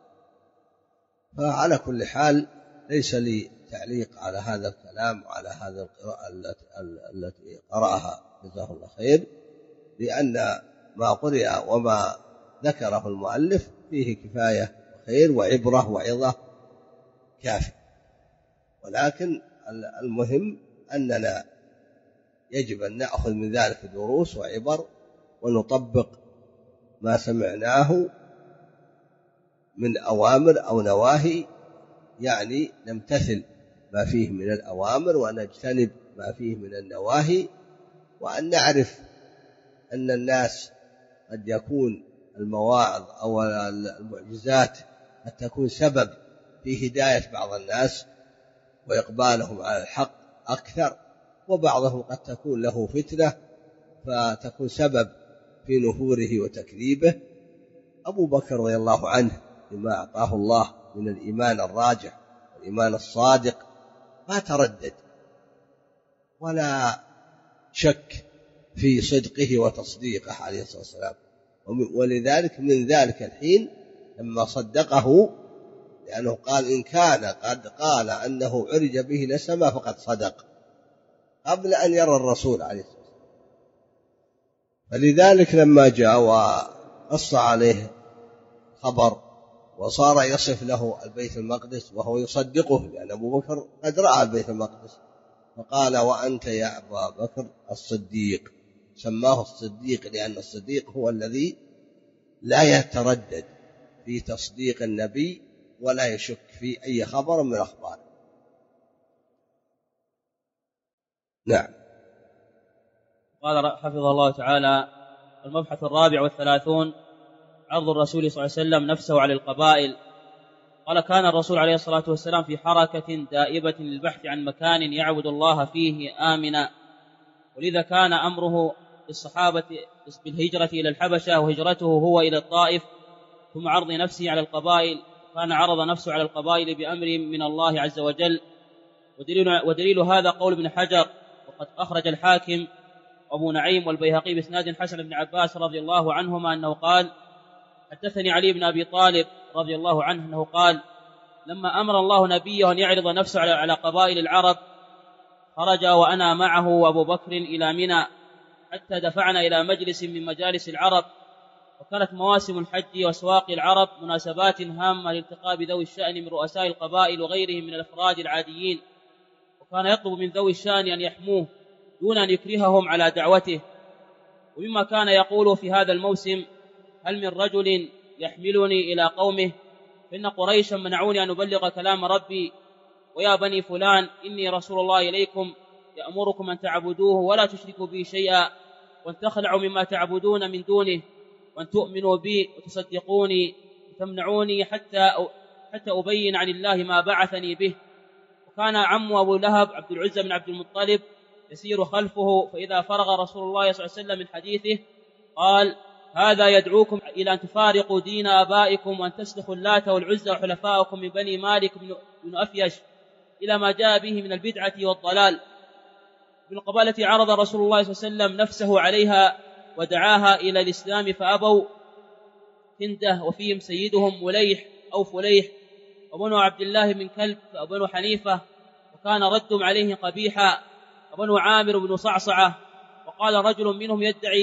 فعلى كل حال ليس لي تعليق على هذا الكلام وعلى هذا القراءة التي قرأها جزاه الله خير، لأن ما قرأ وما ذكره المؤلف فيه كفاية وخير وعبرة وعظة كافي. ولكن المهم أننا يجب أن نأخذ من ذلك دروس وعبر ونطبق ما سمعناه من أوامر أو نواهي، يعني نمتثل ما فيه من الأوامر ونجتنب ما فيه من النواهي، وأن نعرف أن الناس قد يكون المواعظ أو المعجزات قد تكون سبب في هداية بعض الناس وإقبالهم على الحق أكثر، وبعضهم قد تكون له فتنة فتكون سبب في نفوره وتكذيبه. أبو بكر رضي الله عنه لما أعطاه الله من الإيمان الراجح والإيمان الصادق ما تردد ولا شك في صدقه وتصديقه عليه الصلاة والسلام، ولذلك من ذلك الحين لما صدقه، لأنه قال إن كان قد قال أنه عرج به إلى السماء فقد صدق قبل أن يرى الرسول عليه الصلاة والسلام. فلذلك لما جاء وقص عليه خبر وصار يصف له البيت المقدس وهو يصدقه، لأن أبو بكر قد رأى البيت المقدس، فقال وأنت يا أبا بكر الصديق. سماه الصديق لأن الصديق هو الذي لا يتردد في تصديق النبي ولا يشك في أي خبر من الأخبار. نعم. قال حفظه الله تعالى: المبحث 34 عرض الرسول صلى الله عليه وسلم نفسه على القبائل. قال: كان الرسول عليه الصلاة والسلام في حركة دائبة للبحث عن مكان يعبد الله فيه آمنا، ولذا كان أمره للصحابة بالهجرة إلى الحبشة، وهجرته هو إلى الطائف، ثم عرض نفسه على القبائل. كان عرض نفسه على القبائل بأمر من الله عز وجل. ودليل هذا قول ابن حجر: وقد أخرج الحاكم أبو نعيم والبيهقي بإسناد حسن بن عباس رضي الله عنهما أنه قال: حدثني علي بن أبي طالب رضي الله عنه أنه قال: لما أمر الله نبيه أن يعرض نفسه على قبائل العرب، خرج وأنا معه وأبو بكر إلى منى، حتى دفعنا إلى مجلس من مجالس العرب. وكانت مواسم الحج وأسواق العرب مناسبات هامة لالتقاء بذوي الشأن من رؤساء القبائل وغيرهم من الأفراد العاديين، وكان يطلب من ذوي الشأن أن يحموه دون أن يكرههم على دعوته. ومما كان يقول في هذا الموسم: هل من رجل يحملني إلى قومه؟ فإن قريشا منعوني أن أبلغ كلام ربي، ويا بني فلان إني رسول الله إليكم يأمركم أن تعبدوه ولا تشركوا به شيئا، وأن تخلعوا مما تعبدون من دونه، وأن تؤمنوا بي وتصدقوني وتمنعوني حتى أبين عن الله ما بعثني به. وكان عم أبو لهب عبد العزة بن عبد المطلب يسير خلفه، فإذا فرغ رسول الله صلى الله عليه وسلم من حديثه قال: هذا يدعوكم إلى أن تفارقوا دين آبائكم وأن تسلخوا اللات والعزى وحلفاءكم من بني مالك بن أفيش، إلى ما جاء به من البدعة والضلال. من القبائل التي عرض رسول الله صلى الله عليه وسلم نفسه عليها ودعاها إلى الإسلام فأبوا كنده، وفيهم سيدهم مليح أو فليح، وبنو عبد الله بن كلب، وبنو حنيفة، وكان ردهم عليه قبيحا، وبنو عامر بن صعصعة. وقال رجل منهم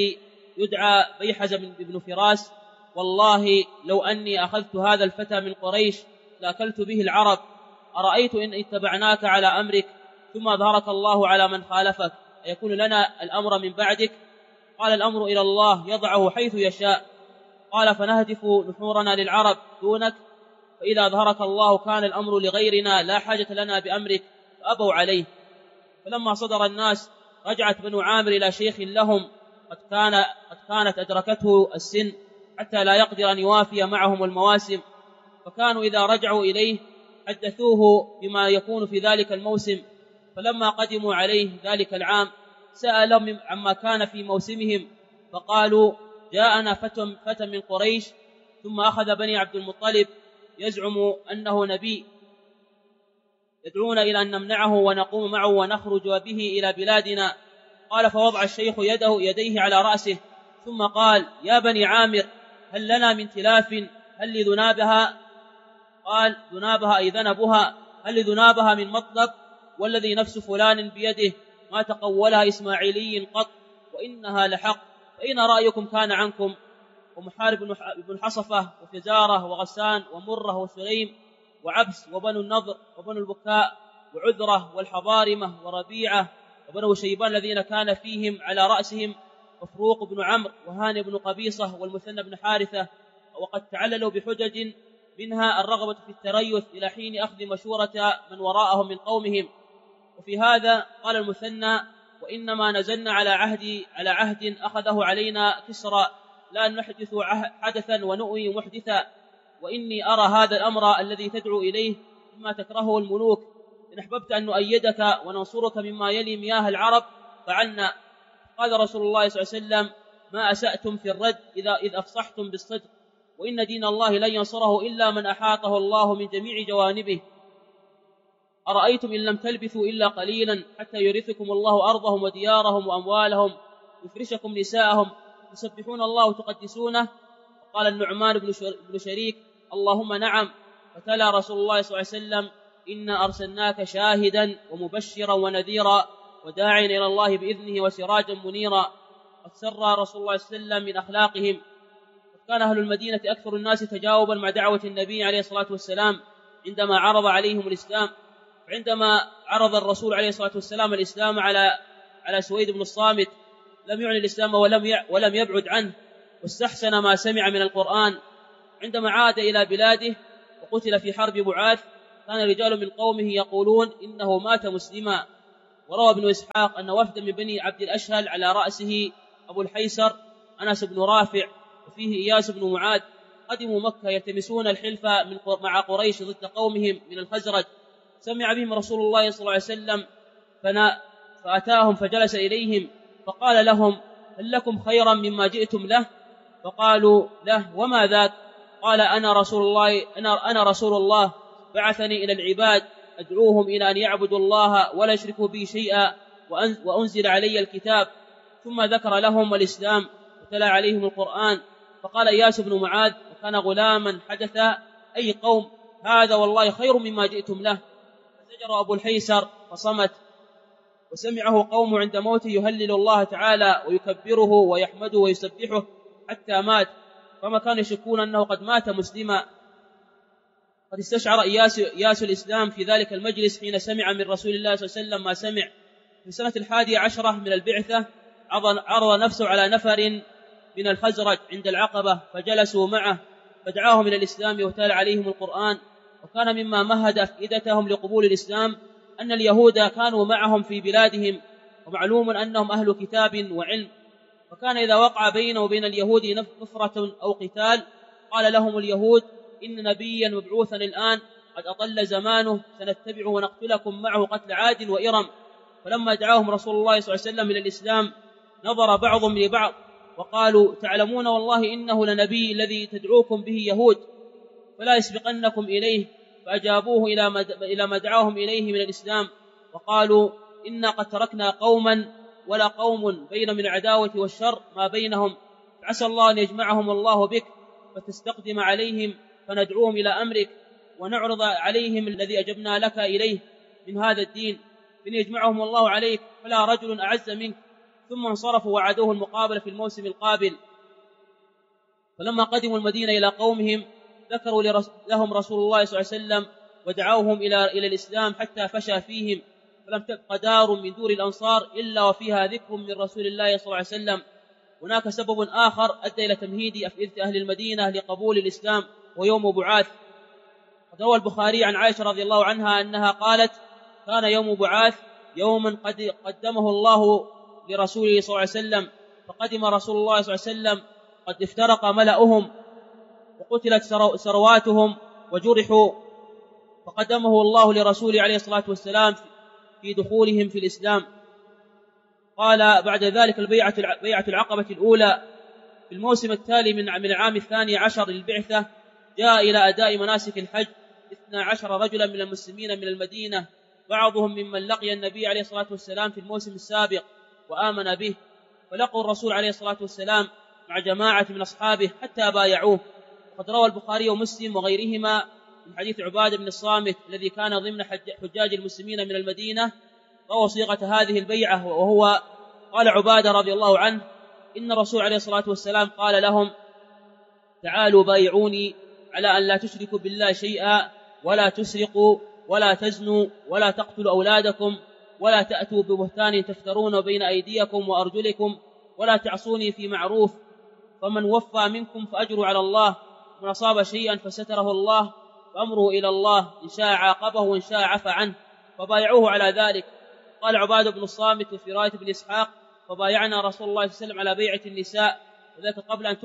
يدعى بيحز بن فراس: والله لو أني أخذت هذا الفتى من قريش لأكلت به العرب، أرأيت إن اتبعناك على أمرك ثم أظهرك الله على من خالفك أيكون لنا الأمر من بعدك؟ قال: الأمر إلى الله يضعه حيث يشاء. قال: فنهدف نحورنا للعرب دونك، فإذا أظهرك الله كان الأمر لغيرنا لا حاجة لنا بأمرك، فأبوا عليه. فلما صدر الناس رجعت بنو عامر إلى شيخ لهم قد كانت أدركته السن حتى لا يقدر أن يوافي معهم المواسم، فكانوا إذا رجعوا إليه حدثوه بما يكون في ذلك الموسم. فلما قدموا عليه ذلك العام سألهم عما كان في موسمهم، فقالوا: جاءنا فتى من قريش، ثم أخذ بني عبد المطلب يزعم أنه نبي، يدعونا إلى أن نمنعه ونقوم معه ونخرج به إلى بلادنا. قال: فوضع الشيخ يديه على رأسه، ثم قال: يا بني عامر، هل لنا من تلاف؟ هل لذنابها؟ قال: ذنابها أي ذنبها. هل لذنابها من مطلب؟ والذي نفس فلان بيده ما تقولها إسماعيلي قط، وإنها لحق، فإن رأيكم كان عنكم؟ ومحارب بن حصفة وفزارة وغسان ومرة وسليم وعبس وبنو النضر وبنو البكاء وعذرة والحضارمة وربيعة وبنو شيبان الذين كان فيهم على رأسهم مفروق بن عمرو وهاني بن قبيصة والمثنى بن حارثة، وقد تعللوا بحجج منها الرغبة في التريث إلى حين أخذ مشورة من وراءهم من قومهم. وفي هذا قال المثنى: وإنما نزلنا على عهد أخذه علينا كسرى، لا نحدث حدثا ونؤوي محدثا، وإني أرى هذا الأمر الذي تدعو إليه مما تكرهه الملوك، إن أحببت أن نؤيدك وننصرك مما يلي مياه العرب فعلنا. قال رسول الله صلى الله عليه وسلم: ما أسأتم في الرد إذ أفصحتم بالصدق، وإن دين الله لن ينصره إلا من أحاطه الله من جميع جوانبه. أرأيتم إن لم تلبثوا إلا قليلا حتى يورثكم الله أرضهم وديارهم وأموالهم، يفرشكم نساءهم، تسبحون الله وتقدسونه. قال النعمان بن شريك: اللهم نعم. فتلا رسول الله صلى الله عليه وسلم: إنا أرسلناك شاهدا ومبشرا ونذيرا وداعيا إلى الله بإذنه وسراجا منيرا. قد سر رسول الله صلى الله عليه وسلم من أخلاقهم. كان أهل المدينة أكثر الناس تجاوبا مع دعوة النبي عليه الصلاة والسلام عندما عرض عليهم الإسلام. عندما عرض الرسول عليه الصلاة والسلام الإسلام على سويد بن الصامت لم يعلن الإسلام ولم يبعد عنه، واستحسن ما سمع من القرآن. عندما عاد إلى بلاده وقتل في حرب بعاث كان رجال من قومه يقولون إنه مات مسلما. وروى ابن إسحاق أن وفدا من بني عبد الأشهل على رأسه أبو الحيسر أنس بن رافع وفيه إياس بن معاذ قدموا مكة يلتمسون الحلف مع قريش ضد قومهم من الخزرج. سمع بهم رسول الله صلى الله عليه وسلم فأتاهم فجلس إليهم فقال لهم: هل لكم خيرا مما جئتم له؟ فقالوا له: وما ذاك؟ قال: أنا رسول الله بعثني إلى العباد أدعوهم إلى أن يعبدوا الله ولا يشركوا به شيئا وأنزل علي الكتاب. ثم ذكر لهم الإسلام وتلا عليهم القرآن. فقال إياس بن معاذ وكان غلاما حدث: أي قوم هذا والله خير مما جئتم له. فزجر أبو الحيسر فصمت. وسمعه قوم عند موته يهلل الله تعالى ويكبره ويحمده ويسبحه حتى مات، فما كانوا يشكون أنه قد مات مسلما. قد استشعر إياس الإسلام في ذلك المجلس حين سمع من رسول الله صلى الله عليه وسلم ما سمع. في سنة 11 من البعثة عرض نفسه على نفر من الخزرج عند العقبة فجلسوا معه فدعاهم إلى الإسلام وتلا عليهم القرآن. وكان مما مهد أفئدتهم لقبول الإسلام أن اليهود كانوا معهم في بلادهم، ومعلوم أنهم أهل كتاب وعلم. وكان إذا وقع بينه وبين اليهود نفرة أو قتال قال لهم اليهود: إن نبيا مبعوثا الآن قد أطل زمانه سنتبعه ونقتلكم معه قتل عاد وإرم. فلما دعاهم رسول الله صلى الله عليه وسلم إلى الإسلام نظر بعضهم لبعض وقالوا: تعلمون والله إنه لنبي الذي تدعوكم به يهود فلا يسبقنكم إليه. فأجابوه إلى ما دعاهم إليه من الإسلام وقالوا: إنا قد تركنا قوما ولا قوم بين من العداوة والشر ما بينهم، فعسى الله أن يجمعهم الله بك فتستقدم عليهم فندعوهم إلى أمرك ونعرض عليهم الذي أجبنا لك إليه من هذا الدين، فإن يجمعهم الله عليك فلا رجل أعز منك. ثم انصرفوا وعدوه المقابلة في الموسم القابل. فلما قدموا المدينة إلى قومهم ذكروا لهم رسول الله صلى الله عليه وسلم ودعوهم إلى الإسلام حتى فشى فيهم، فلم تبق دار من دور الأنصار إلا وفيها ذكر من رسول الله صلى الله عليه وسلم. هناك سبب آخر أدى إلى تمهيد أفئدة أهل المدينة لقبول الإسلام ويوم بعاث. قد روى البخاري عن عائشة رضي الله عنها أنها قالت: كان يوم بعاث يوما قد قدمه الله لرسوله صلى الله عليه وسلم، فقدم رسول الله صلى الله عليه وسلم قد افترق ملأهم وقتلت سرواتهم وجرحوا، فقدمه الله لرسوله عليه الصلاة والسلام في دخولهم في الإسلام. قال بعد ذلك بيعة العقبة الأولى في الموسم التالي من العام 12 للبعثة جاء إلى أداء مناسك الحج 12 رجلا من المسلمين من المدينة، بعضهم ممن لقي النبي عليه الصلاة والسلام في الموسم السابق وآمن به، فلقوا الرسول عليه الصلاة والسلام مع جماعة من أصحابه حتى بايعوه. وقد روى البخاري ومسلم وغيرهما من حديث عبادة بن الصامت الذي كان ضمن حجاج المسلمين من المدينة روى صيغة هذه البيعة، وهو قال عبادة رضي الله عنه: إن الرسول عليه الصلاة والسلام قال لهم: تعالوا بايعوني على أن لا تشركوا بالله شيئا ولا تسرقوا ولا تزنوا ولا تقتلوا أولادكم ولا تأتوا ببهتان تفترون بين أيديكم وأرجلكم ولا تعصوني في معروف، فمن وفى منكم فأجروا على الله، ومن أصاب شيئا فستره الله فأمره إلى الله، إن شاء عاقبه وإن شاء عفى عنه، فبايعوه على ذلك. قال عبادة بن الصامت في رواية بن إسحاق: فبايعنا رسول الله صلى الله عليه وسلم على بيعة النساء، وذلك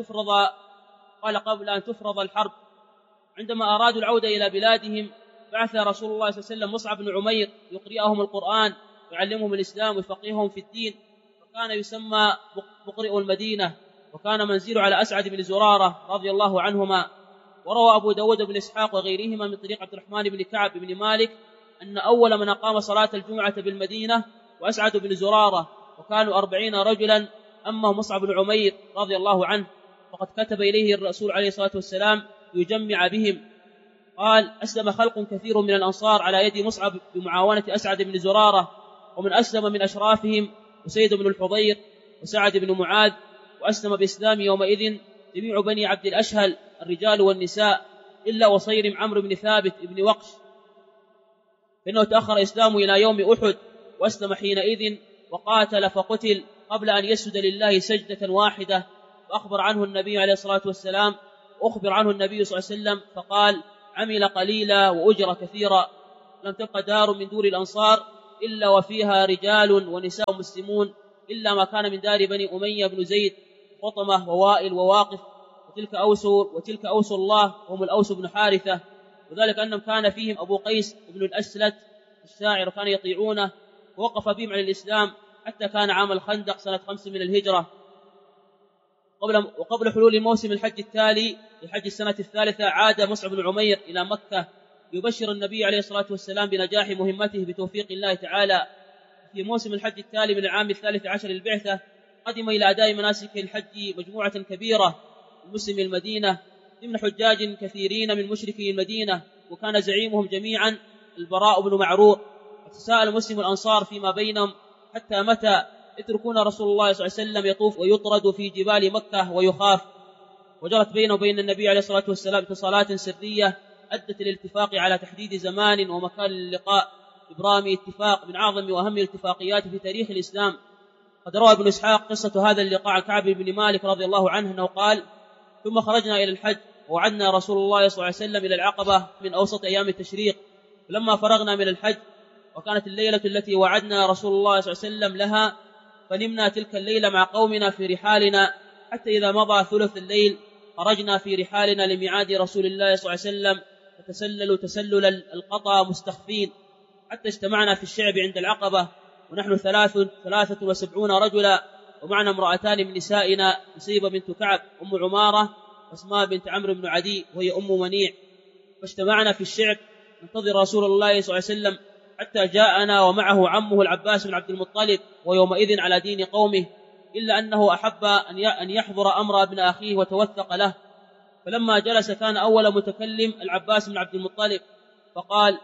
قبل أن تفرض الحرب. عندما أرادوا العودة إلى بلادهم بعث رسول الله صلى الله عليه وسلم مصعب بن عمير يقرئهم القرآن ويعلمهم الإسلام ويفقههم في الدين، وكان يسمى مقرئ المدينة، وكان منزله على أسعد بن زرارة رضي الله عنهما. وروى أبو داود بن إسحاق وغيرهما من طريق عبد الرحمن بن كعب بن مالك أن أول من أقام صلاة الجمعة بالمدينة وأسعد بن زرارة، وكانوا 40 رجلا، أما مصعب بن عمير رضي الله عنه وقد كتب إليه الرسول عليه الصلاة والسلام يجمع بهم. قال: أسلم خلق كثير من الأنصار على يد مصعب بمعاونة أسعد بن زرارة، ومن أسلم من أشرافهم وسيد بن الحضير وسعد بن معاذ، وأسلم بإسلام يومئذ جميع بني عبد الأشهل الرجال والنساء إلا وصيرم عمرو بن ثابت بن وقش، فإنه تأخر إسلامه إلى يوم أحد، وأسلم حينئذ وقاتل فقتل قبل أن يسجد لله سجدة واحدة. فأخبر عنه النبي عليه الصلاة والسلام صلى الله عليه وسلم فقال: عمل قليلا وأجر كثيرا. لم تبق دار من دور الأنصار إلا وفيها رجال ونساء مسلمون إلا ما كان من دار بني أمية بن زيد فطمة ووائل وواقف، وتلك أوس الله وهم الأوس بن حارثة، وذلك أنهم كان فيهم أبو قيس بن الأسلت الشاعر كان يطيعونه، ووقف بهم على الإسلام حتى كان عام الخندق سنة 5 من الهجرة. وقبل حلول موسم الحج التالي لحج السنة الثالثة عاد مصعب بن عمير إلى مكة يبشر النبي عليه الصلاة والسلام بنجاح مهمته بتوفيق الله تعالى. في موسم الحج التالي من العام 13 للبعثة قدم إلى أداء مناسك الحج مجموعة كبيرة من مسلمي المدينة ضمن حجاج كثيرين من مشركي المدينة، وكان زعيمهم جميعا البراء بن معرور. وتساءل مسلم الأنصار فيما بينهم حتى متى يتركون رسول الله صلى الله عليه وسلم يطوف ويطرد في جبال مكة ويخاف. وجرت بينه وبين النبي عليه الصلاة والسلام اتصالات سرية أدت الاتفاق على تحديد زمان ومكان للقاء إبرام اتفاق من أعظم وأهم الاتفاقيات في تاريخ الإسلام. قد روى ابن إسحاق قصة هذا اللقاء عن كعب بن مالك رضي الله عنه أنه قال: ثم خرجنا إلى الحج ووعدنا رسول الله صلى الله عليه وسلم إلى العقبة من أوسط أيام التشريق، فلما فرغنا من الحج وكانت الليلة التي وعدنا رسول الله صلى الله عليه وسلم لها فنمنا تلك الليلة مع قومنا في رحالنا حتى إذا مضى ثلث الليل خرجنا في رحالنا لميعاد رسول الله صلى الله عليه وسلم فتسللوا تسلل القطا مستخفين حتى اجتمعنا في الشعب عند العقبة ونحن 73 رجلا، ومعنا امرأتان من نسائنا نسيبة بنت كعب أم عمارة واسماء بنت عمرو بن عدي وهي أم منيع. فاجتمعنا في الشعب ننتظر رسول الله صلى الله عليه وسلم حتى جاءنا ومعه عمه العباس بن عبد المطلب ويومئذ على دين قومه، إلا أنه أحب أن يحضر أمر ابن أخيه وتوثق له. فلما جلس كان أول متكلم العباس بن عبد المطلب فقال: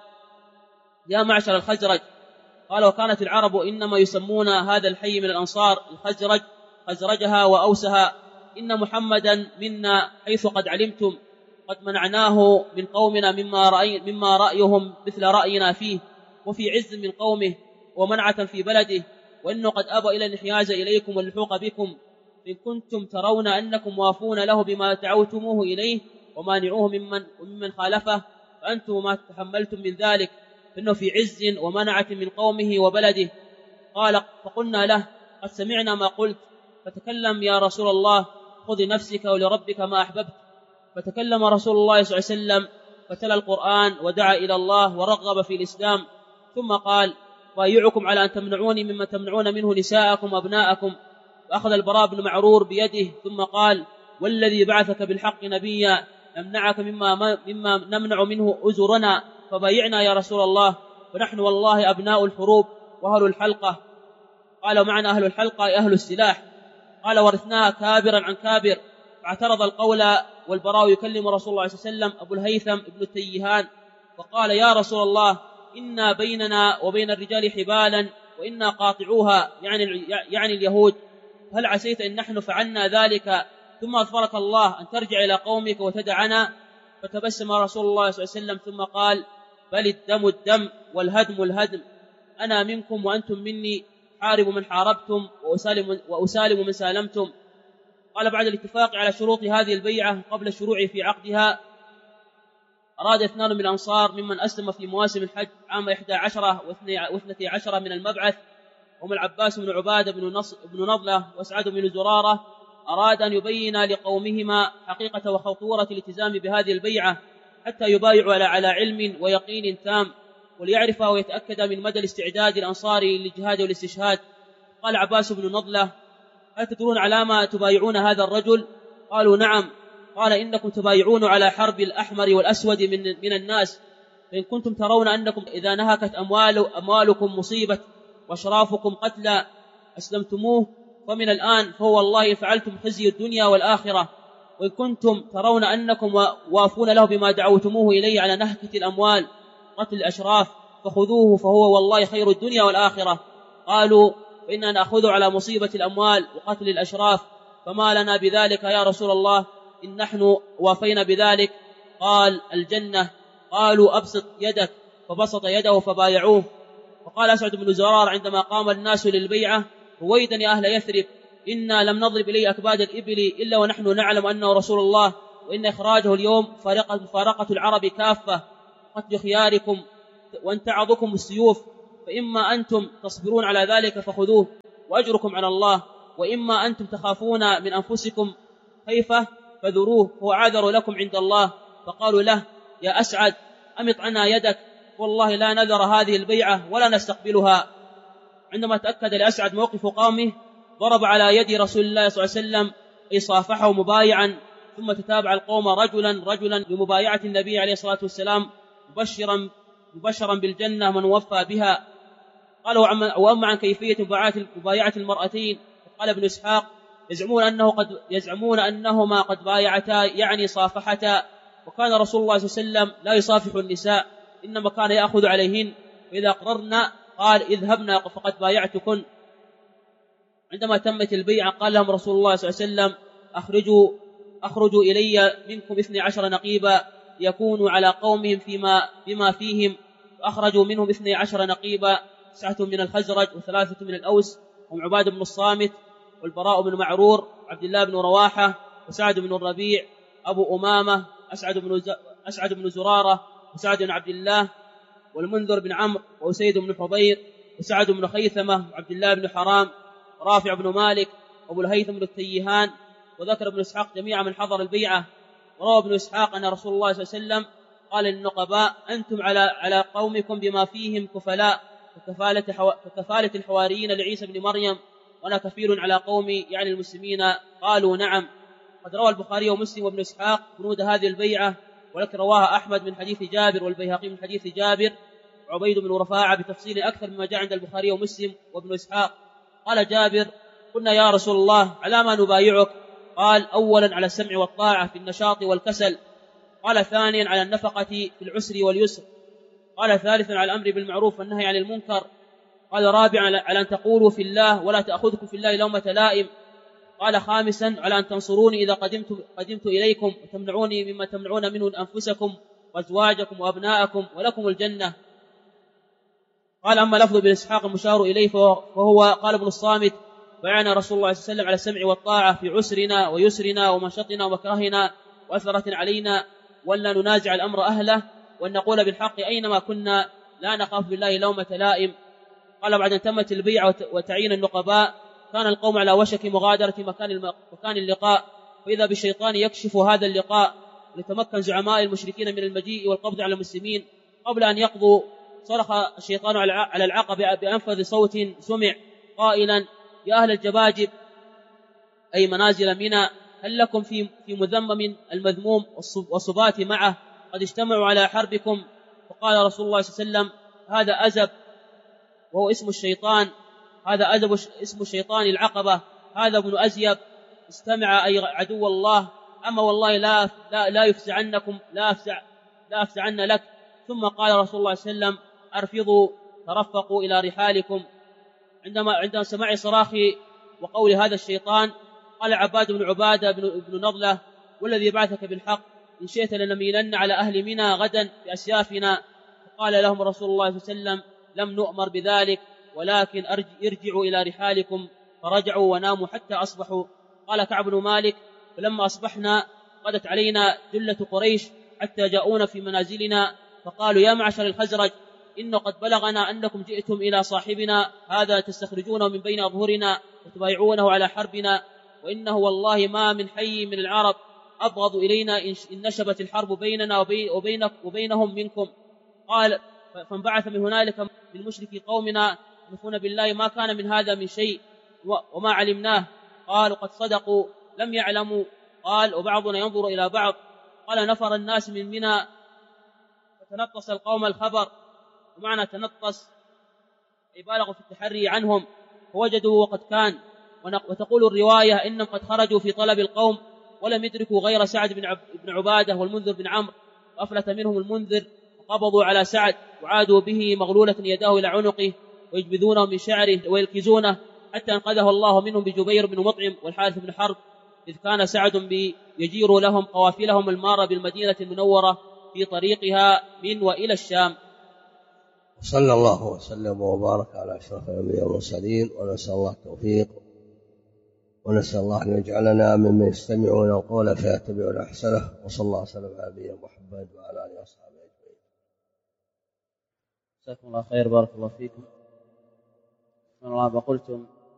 يا معشر الخزرج. قال: وكانت العرب إنما يسمون هذا الحي من الأنصار الخزرج خزرجها وأوسها، إن محمدا منا حيث قد علمتم قد منعناه من قومنا مما رأيهم مثل رأينا فيه، وفي عز من قومه ومنعة في بلده، وإنه قد أبى إلى الانحياز إليكم واللحوق بكم، إن كنتم ترون أنكم وافون له بما دعوتموه إليه ومانعوه ممن خالفه، فأنتم ما تحملتم من ذلك، فإنه في عز ومنعة من قومه وبلده. قال: فقلنا له: قد سمعنا ما قلت، فتكلم يا رسول الله، خذ نفسك ولربك ما أحببت. فتكلم رسول الله صلى الله عليه وسلم فتلا القرآن ودعا إلى الله ورغب في الإسلام، ثم قال: بايعكم على أن تمنعوني مما تمنعون منه نساءكم وأبناءكم. فأخذ البراء بن معرور بيده ثم قال: والذي بعثك بالحق نبيا نمنعك مما نمنع منه أزرنا، فبايعنا يا رسول الله، ونحن والله أبناء الحروب وأهل الحلقة. قال: معنا أهل الحلقة أهل السلاح. قال: ورثناها كابرا عن كابر. فاعترض القول والبراء يكلم رسول الله صلى الله عليه وسلم أبو الهيثم ابن التيهان فقال: يا رسول الله، إنا بيننا وبين الرجال حبالا وإنا قاطعوها، يعني اليهود، هل عسيت إن نحن فعلنا ذلك ثم أظفرك الله أن ترجع إلى قومك وتدعنا؟ فتبسم رسول الله صلى الله عليه وسلم ثم قال: بل الدم الدم والهدم الهدم، أنا منكم وأنتم مني، حارب من حاربتم وأسالم من سالمتم. قال: بعد الاتفاق على شروط هذه البيعة قبل الشروع في عقدها أراد 2 من الأنصار ممن أسلم في مواسم الحج عام 11 و12 من المبعث، هم العباس بن عبادة بن نضلة وسعد بن زرارة، أراد أن يبين لقومهما حقيقة وخطورة الالتزام بهذه البيعة حتى يبايعوا على علم ويقين تام، وليعرف ويتأكد من مدى الاستعداد الأنصاري للجهاد والاستشهاد. قال عباس بن نضلة: هل تدرون على ما تبايعون هذا الرجل؟ قالوا: نعم. قال: إنكم تبايعون على حرب الأحمر والأسود من الناس، فإن كنتم ترون أنكم إذا نهكت أموالكم مصيبة وأشرافكم قتلى أسلمتموه، فمن الآن فهو والله فعلتم خزي الدنيا والآخرة، وإن كنتم ترون أنكم وافون له بما دعوتموه إليه على نهكة الأموال قتل الأشراف فخذوه، فهو والله خير الدنيا والآخرة. قالوا: فإننا نأخذ على مصيبة الأموال وقتل الأشراف، فما لنا بذلك يا رسول الله إن نحن وافينا بذلك؟ قال: الجنة. قالوا: أبسط يدك. فبسط يده فبايعوه. وقال أسعد بن زرار عندما قام الناس للبيعة: رويدا يا أهل يثرب، إنا لم نضرب إليه أكباد الإبل إلا ونحن نعلم أنه رسول الله، وإن إخراجه اليوم مفارقة العرب كافة، قتل خياركم وانتعظكم السيوف، فإما أنتم تصبرون على ذلك فخذوه وأجركم على الله، وإما أنتم تخافون من أنفسكم خيفة فذروه هو عاذر لكم عند الله. فقالوا له: يا أسعد أمط عنا يدك، والله لا نذر هذه البيعة ولا نستقبلها. عندما تأكد لأسعد موقف قومه ضرب على يد رسول الله صلى الله عليه وسلم أي صافحه مبايعا، ثم تتابع القوم رجلا لمبايعة النبي عليه الصلاة والسلام مبشرا بالجنة من وفى بها. قالوا: وأما عن كيفية مبايعة المرأتين، قال ابن إسحاق: يزعمون أنهما قد بايعتا يعني صافحتا، وكان رسول الله صلى الله عليه وسلم لا يصافح النساء، إنما كان يأخذ عليهن، فإذا أقررنا قال: اذهبنا فقد بايعتكن. عندما تمت البيعة قال لهم رسول الله صلى الله عليه وسلم: أخرجوا إلي منكم 12 نقيبا يكونوا على قومهم بما فيهم. فأخرجوا منهم 12 نقيبا، 9 من الخزرج و3 من الأوس، هم عباد بن الصامت والبراء بن معرور، عبد الله بن رواحة، وسعد بن الربيع، أبو أمامة، أسعد بن زرارة، وسعد بن عبد الله، والمنذر بن عمرو، وأسيد بن حضير، وسعد بن خيثمة، وعبد الله بن حرام، ورافع بن مالك، وأبو الهيثم بن التيهان. وذكر ابن إسحاق جميع من حضر البيعة. وروى ابن إسحاق أن رسول الله صلى الله عليه وسلم قال للنقباء: أنتم على قومكم بما فيهم كفلاء، ككفالة الحواريين لعيسى بن مريم، وأنا كفيل على قومي يعني المسلمين. قالوا: نعم. قد روى البخاري ومسلم وابن إسحاق بنود هذه البيعة، ولكن رواها أحمد من حديث جابر، والبيهقي من حديث جابر، وعبيد بن رفاعة بتفصيل أكثر مما جاء عند البخاري ومسلم وابن إسحاق. قال جابر: قلنا يا رسول الله على ما نبايعك؟ قال: أولا على السمع والطاعة في النشاط والكسل، قال ثانيا على النفقة في العسر واليسر، قال ثالثا على الأمر بالمعروف والنهي عن المنكر، قال رابعا على أن تقولوا في الله ولا تأخذكم في الله لومة لائم، قال خامسا على أن تنصروني إذا قدمت إليكم وتمنعوني مما تمنعون منه أنفسكم وأزواجكم وأبناءكم ولكم الجنة. قال: أما لفظ ابن إسحاق المشار إليه فهو قال ابن الصامت: بايعنا رسول الله صلى الله عليه وسلم على السمع والطاعة في عسرنا ويسرنا ومنشطنا ومكرهنا وأثرة علينا، ولا ننازع الأمر أهله، وأن نقول بالحق أينما كنا لا نخاف بالله لومة لائم. قال: بعد أن تمت البيعة وتعيين النقباء كان القوم على وشك مغادرة مكان اللقاء، فإذا بالشيطان يكشف هذا اللقاء لتمكن زعماء المشركين من المجيء والقبض على المسلمين. قبل أن يقضوا صرخ الشيطان على العقبة بأنفذ صوت سمع قائلا: يا أهل الجباجب أي منازل منى، هل لكم في مذمم المذموم والصبات معه قد اجتمعوا على حربكم؟ فقال رسول الله صلى الله عليه وسلم: هذا أزب وهو اسم الشيطان، هذا أزب اسم الشيطان العقبة، هذا ابن أزيب، استمع أي عدو الله، أما والله لا يفزعنكم، لا أفزعن لك. ثم قال رسول الله صلى الله عليه وسلم: أرفضوا ترفقوا إلى رحالكم. عندما سمع صراخي وقول هذا الشيطان قال عباد بن عبادة بن نضلة: والذي بعثك بالحق إن شئت لنميلن على أهل منى غدا بأسيافنا. فقال لهم رسول الله صلى الله عليه وسلم: لم نؤمر بذلك، ولكن ارجعوا إلى رحالكم. فرجعوا وناموا حتى أصبحوا. قال كعب بن مالك: فلما أصبحنا غدت علينا جلة قريش حتى جاءونا في منازلنا، فقالوا: يا معشر الخزرج، إنه قد بلغنا أنكم جئتم إلى صاحبنا هذا تستخرجونه من بين أظهرنا وتبايعونه على حربنا، وإنه والله ما من حي من العرب أبغض إلينا إن نشبت الحرب بيننا وبينهم منكم. قال: فانبعث من هنالك من مشركي قومنا يحلفون بالله ما كان من هذا من شيء وما علمناه. قالوا: قد صدقوا لم يعلموا. قال: وبعضنا ينظر إلى بعض. قال: نفر الناس من منى فتنطس القوم الخبر، ومعنى تنطس أي بالغوا في التحري عنهم فوجدوا وقد كان. وتقول الرواية: إنهم قد خرجوا في طلب القوم ولم يدركوا غير سعد بن عبادة والمنذر بن عمرو، وأفلت منهم المنذر وقبضوا على سعد وعادوا به مغلولة يداه إلى عنقه ويجبذونه من شعره ويلكزونه، حتى انقذه الله منهم بجبير بن مطعم والحارث بن حرب، إذ كان سعد يجير لهم قوافلهم المارة بالمدينة المنورة في طريقها من وإلى الشام. صلى الله وسلم وبارك على أشرف الأنبياء والمرسلين، ونسأل الله التوفيق ونسأل الله أن يجعلنا ممن يستمعون القول فيتبعون أحسنه. وصلى الله وسلم على نبينا محمد وعلى آله وصحبه أجمعين. جزاكم الله خير، بارك الله فيكم. الله ما قلتم